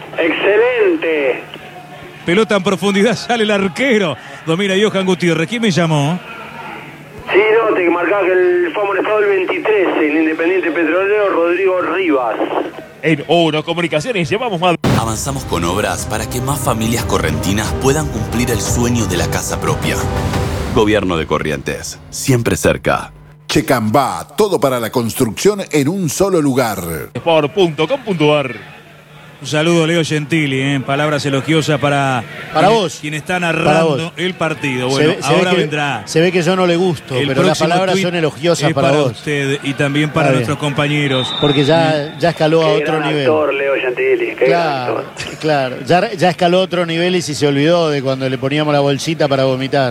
Speaker 3: Excelente.
Speaker 2: Pelota en profundidad, sale el arquero. Domina Johan Gutiérrez. ¿Quién me llamó?
Speaker 3: Sí, no, te marcaba que el fue amonestado el veintitrés, el Independiente Petrolero, Rodrigo Rivas.
Speaker 8: En Uno Comunicaciones llevamos más.
Speaker 15: Avanzamos con obras para que más familias correntinas puedan cumplir el sueño de la casa propia. Gobierno de Corrientes, siempre cerca.
Speaker 16: Checambá, todo para la construcción en un solo lugar.
Speaker 8: Sport punto com punto ar.
Speaker 2: Un saludo a Leo Gentili, ¿eh? Palabras elogiosas para,
Speaker 1: para
Speaker 2: quien,
Speaker 1: vos.
Speaker 2: quien está narrando el partido. Bueno,
Speaker 1: se ve,
Speaker 2: ahora
Speaker 1: se ve
Speaker 2: vendrá.
Speaker 1: Que, se ve que yo no le gusto,
Speaker 2: el
Speaker 1: pero las palabras son elogiosas para,
Speaker 2: para
Speaker 1: vos.
Speaker 2: usted y también para nuestros compañeros.
Speaker 1: Porque ya, ya escaló
Speaker 3: qué
Speaker 1: a otro
Speaker 3: gran
Speaker 1: nivel.
Speaker 3: Actor, Leo Gentili, qué
Speaker 1: claro,
Speaker 3: gran actor.
Speaker 1: claro. Ya, ya escaló a otro nivel y si se olvidó de cuando le poníamos la bolsita para vomitar.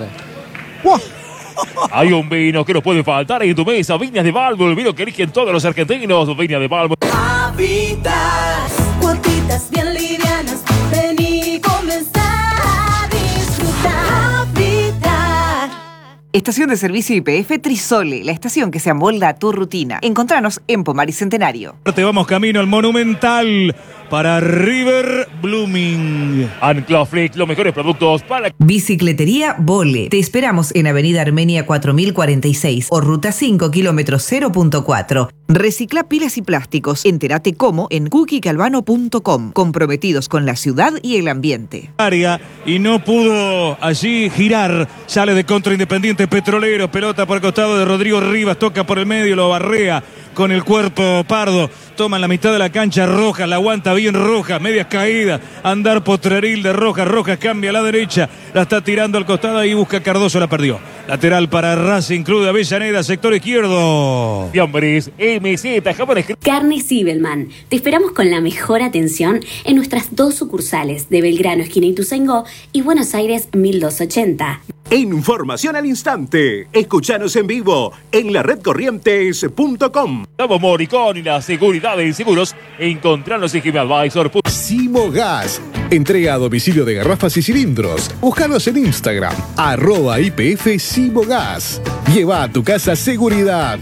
Speaker 8: Hay un vino que no puede faltar en tu mesa. Viñas de Balbo, el vino que eligen todos los argentinos. Viñas de Balbo.
Speaker 17: Habitas, cuotitas bien livianas. Vení y comenzá a disfrutar. Habitat.
Speaker 7: Estación de servicio Y P F Trisole, la estación que se amolda a tu rutina. Encontranos en Pomar y Centenario.
Speaker 2: Te vamos camino al Monumental para River Blooming.
Speaker 8: Anclaflix, los mejores productos para...
Speaker 7: Bicicletería Vole. Te esperamos en Avenida Armenia cuatro mil cuarenta y seis o Ruta cinco, kilómetro cero punto cuatro. Recicla pilas y plásticos. Entérate cómo en cookie calvano punto com. Comprometidos con la ciudad y el ambiente.
Speaker 2: Área y no pudo allí girar. Sale de contra Independiente Petrolero. Pelota por el costado de Rodrigo Rivas. Toca por el medio, lo barrea. con el cuerpo Pardo. Toma en la mitad de la cancha Rojas, la aguanta bien Rojas, medias caídas. Andar Potreril de Rojas, Rojas cambia a la derecha, la está tirando al costado y busca Cardoso, la perdió. Lateral para Racing Club de Avellaneda, sector izquierdo.
Speaker 8: Fiambres, M Z, jamones.
Speaker 18: Carne Sibelman. Te esperamos con la mejor atención en nuestras dos sucursales de Belgrano, esquina Ituzaingó, y Buenos Aires mil doscientos ochenta.
Speaker 12: Información al instante. Escuchanos en vivo en la red corrientes punto com.
Speaker 8: Estamos Moricón y la seguridad en seguros. Encontrarnos en Gime Advisor.
Speaker 6: Simogas. Entrega a domicilio de garrafas y cilindros. Búscanos en Instagram. Arroba I P F Simogas. Lleva a tu casa seguridad.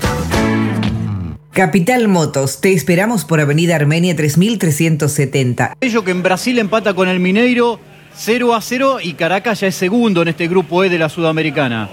Speaker 7: Capital Motos, te esperamos por Avenida Armenia tres mil trescientos setenta.
Speaker 4: Ello que en Brasil empata con el Mineiro cero a cero y Caracas ya es segundo en este grupo E de la Sudamericana.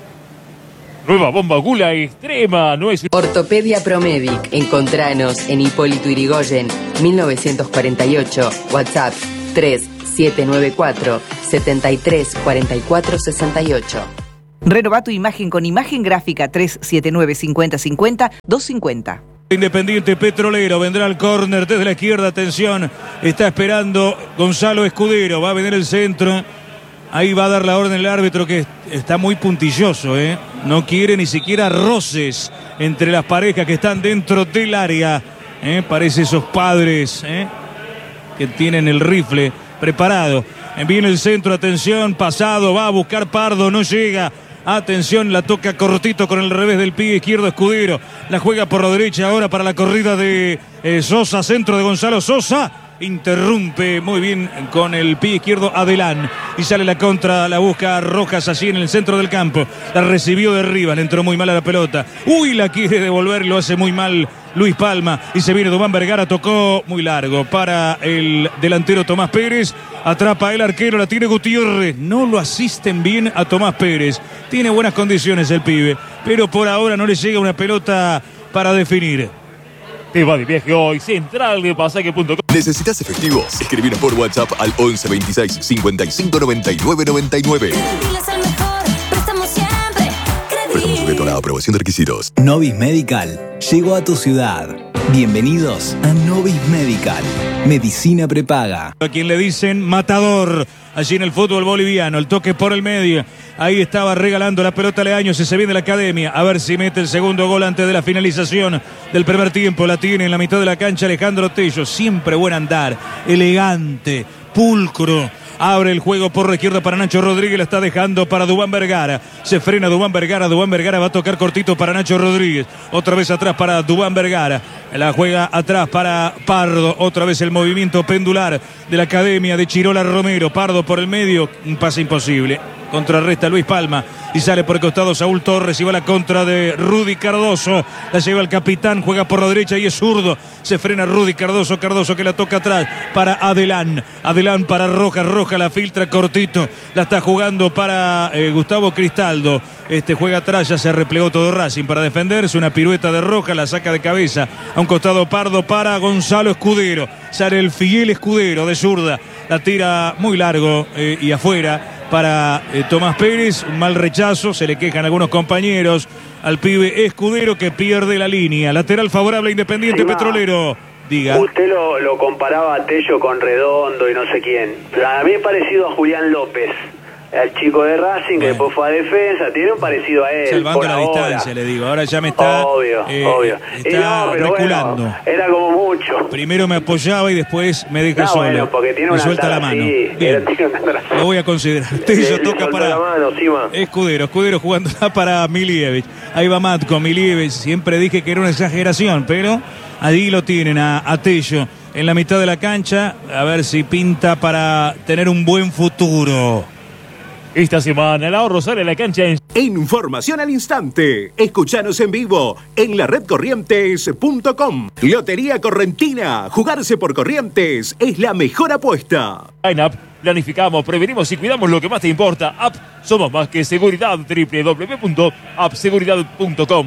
Speaker 8: Nueva bomba Gula Extrema, no es...
Speaker 9: Ortopedia Promedic. Encontranos en Hipólito Yrigoyen, mil novecientos cuarenta y ocho. WhatsApp tres siete nueve cuatro siete tres cuatro cuatro seis ocho.
Speaker 7: Renova tu imagen con imagen gráfica tres siete nueve cinco cero cinco cero dos cinco cero.
Speaker 2: Independiente Petrolero, vendrá al córner desde la izquierda, atención, está esperando Gonzalo Escudero, va a venir el centro, ahí va a dar la orden el árbitro que está muy puntilloso, ¿eh? No quiere ni siquiera roces entre las parejas que están dentro del área, ¿eh? Parece esos padres, ¿eh? Que tienen el rifle preparado. Viene el centro, atención, pasado, va a buscar Pardo, no llega. Atención, la toca cortito con el revés del pie izquierdo Escudero. La juega por la derecha ahora para la corrida de eh, Sosa, centro de Gonzalo Sosa. Interrumpe muy bien con el pie izquierdo Adelán. Y sale la contra, la busca Rojas allí en el centro del campo. La recibió de arriba, le entró muy mal a la pelota. Uy, la quiere devolver, lo hace muy mal Luis Palma. Y se viene Duván Vergara, tocó muy largo para el delantero Tomás Pérez. Atrapa el arquero, la tiene Gutiérrez. No lo asisten bien a Tomás Pérez. Tiene buenas condiciones el pibe, pero por ahora no le llega una pelota para definir.
Speaker 8: Te va de viaje hoy, central de pasaje punto com.
Speaker 10: ¿Necesitas efectivo? Escribinos por WhatsApp al once veintiséis cincuenta y cinco noventa y nueve noventa y nueve. Préstamo sujeto a la aprobación de requisitos.
Speaker 11: Novis Medical llegó a tu ciudad. Bienvenidos a Novis Medical. Medicina prepaga.
Speaker 2: A quien le dicen matador allí en el fútbol boliviano, el toque por el medio. Ahí estaba regalando la pelota Leaño, se viene de la academia. A ver si mete el segundo gol antes de la finalización del primer tiempo. La tiene en la mitad de la cancha Alejandro Tello. Siempre buen andar, elegante, pulcro. Abre el juego por la izquierda para Nacho Rodríguez, la está dejando para Duván Vergara. Se frena Duván Vergara, Duván Vergara va a tocar cortito para Nacho Rodríguez. Otra vez atrás para Duván Vergara. La juega atrás para Pardo. Otra vez el movimiento pendular de la academia de Chirola Romero. Pardo por el medio, un pase imposible. Contrarresta Luis Palma y sale por el costado Saúl Torres y va la contra de Rudy Cardoso. La lleva el capitán, juega por la derecha y es zurdo. Se frena Rudy Cardoso, Cardoso que la toca atrás para Adelán. Adelán para Rojas, Rojas la filtra cortito. La está jugando para eh, Gustavo Cristaldo. Este juega atrás, ya se replegó todo Racing para defenderse. Una pirueta de Rojas, la saca de cabeza. A un costado Pardo para Gonzalo Escudero. Sale el fiel Escudero de zurda. La tira muy largo eh, y afuera para eh, Tomás Pérez, un mal rechazo, se le quejan algunos compañeros al pibe Escudero que pierde la línea. Lateral favorable a Independiente
Speaker 3: Encima,
Speaker 2: Petrolero. Diga.
Speaker 3: Usted lo, lo comparaba a Tello con Redondo y no sé quién. A mí es parecido a Julián López, al chico de Racing, bueno, que después fue a defensa, tiene un parecido a él.
Speaker 2: Salvando
Speaker 3: por
Speaker 2: la
Speaker 3: ahora.
Speaker 2: distancia, le digo. Ahora ya me está,
Speaker 3: obvio,
Speaker 2: eh,
Speaker 3: obvio.
Speaker 2: está
Speaker 3: Y no, pero
Speaker 2: reculando.
Speaker 3: Bueno, era como mucho.
Speaker 2: Primero me apoyaba y después me deja
Speaker 3: No,
Speaker 2: solo.
Speaker 3: bueno, porque tiene
Speaker 2: me
Speaker 3: una
Speaker 2: suelta la
Speaker 3: andar
Speaker 2: mano.
Speaker 3: así,
Speaker 2: Bien,
Speaker 3: tiene una andar así.
Speaker 2: lo voy a considerar.
Speaker 3: Le-
Speaker 2: Tello
Speaker 3: le
Speaker 2: toca
Speaker 3: soltó
Speaker 2: para
Speaker 3: la mano, Sima.
Speaker 2: Escudero. Escudero jugando para Milievich. Ahí va Matko, Milievich. Siempre dije que era una exageración, pero allí lo tienen a, a Tello en la mitad de la cancha. A ver si pinta para tener un buen futuro.
Speaker 8: Esta semana el ahorro sale a la cancha en...
Speaker 12: Información al instante. Escuchanos en vivo en la red corrientes punto com. Lotería Correntina. Jugarse por Corrientes es la mejor apuesta.
Speaker 8: Line Up, planificamos, prevenimos y cuidamos lo que más te importa. App, somos más que seguridad. doble u doble u doble u punto app seguridad punto com.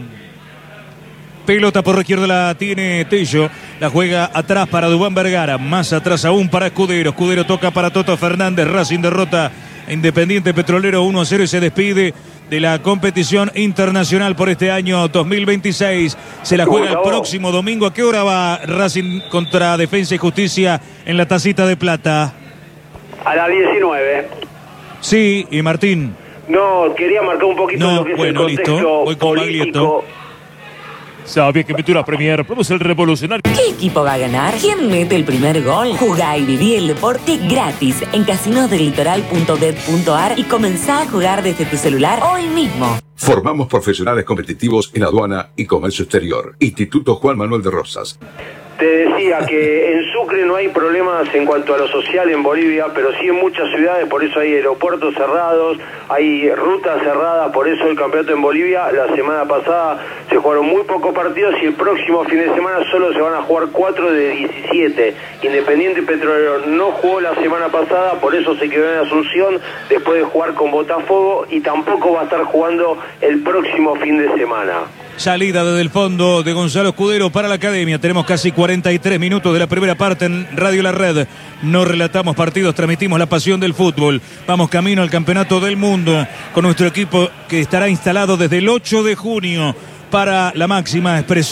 Speaker 2: Pelota por la izquierda la tiene Tello. La juega atrás para Duván Vergara. Más atrás aún para Escudero. Escudero toca para Toto Fernández. Racing derrota a Independiente Petrolero uno a cero y se despide de la competición internacional por este año dos mil veintiséis. Se la juega el próximo domingo. ¿A qué hora va Racing contra Defensa y Justicia en la Tacita de Plata?
Speaker 3: A las diecinueve.
Speaker 2: Sí, y Martín.
Speaker 3: No, quería marcar un poquito
Speaker 2: No,
Speaker 3: lo que
Speaker 2: bueno,
Speaker 3: es el contexto
Speaker 2: listo. Voy con
Speaker 3: político.
Speaker 2: Baglietto.
Speaker 8: Sabía que metió la Premier, podemos el revolucionario.
Speaker 13: ¿Qué equipo va a ganar? ¿Quién mete el primer gol? Jugá y viví el deporte gratis en casinos del litoral punto bet punto ar y comenzá a jugar desde tu celular hoy mismo.
Speaker 14: Formamos profesionales competitivos en aduana y comercio exterior. Instituto Juan Manuel de Rosas.
Speaker 3: Te decía que en Sucre no hay problemas en cuanto a lo social en Bolivia, pero sí en muchas ciudades, por eso hay aeropuertos cerrados, hay rutas cerradas, por eso el campeonato en Bolivia, la semana pasada se jugaron muy pocos partidos y el próximo fin de semana solo se van a jugar cuatro de diecisiete. Independiente Petrolero no jugó la semana pasada, por eso se quedó en Asunción después de jugar con Botafogo y tampoco va a estar jugando el próximo fin de semana.
Speaker 2: Salida desde el fondo de Gonzalo Escudero para la academia. Tenemos casi cuarenta y tres minutos de la primera parte en Radio La Red. No relatamos partidos, transmitimos la pasión del fútbol. Vamos camino al Campeonato del Mundo con nuestro equipo que estará instalado desde el ocho de junio para la máxima expresión.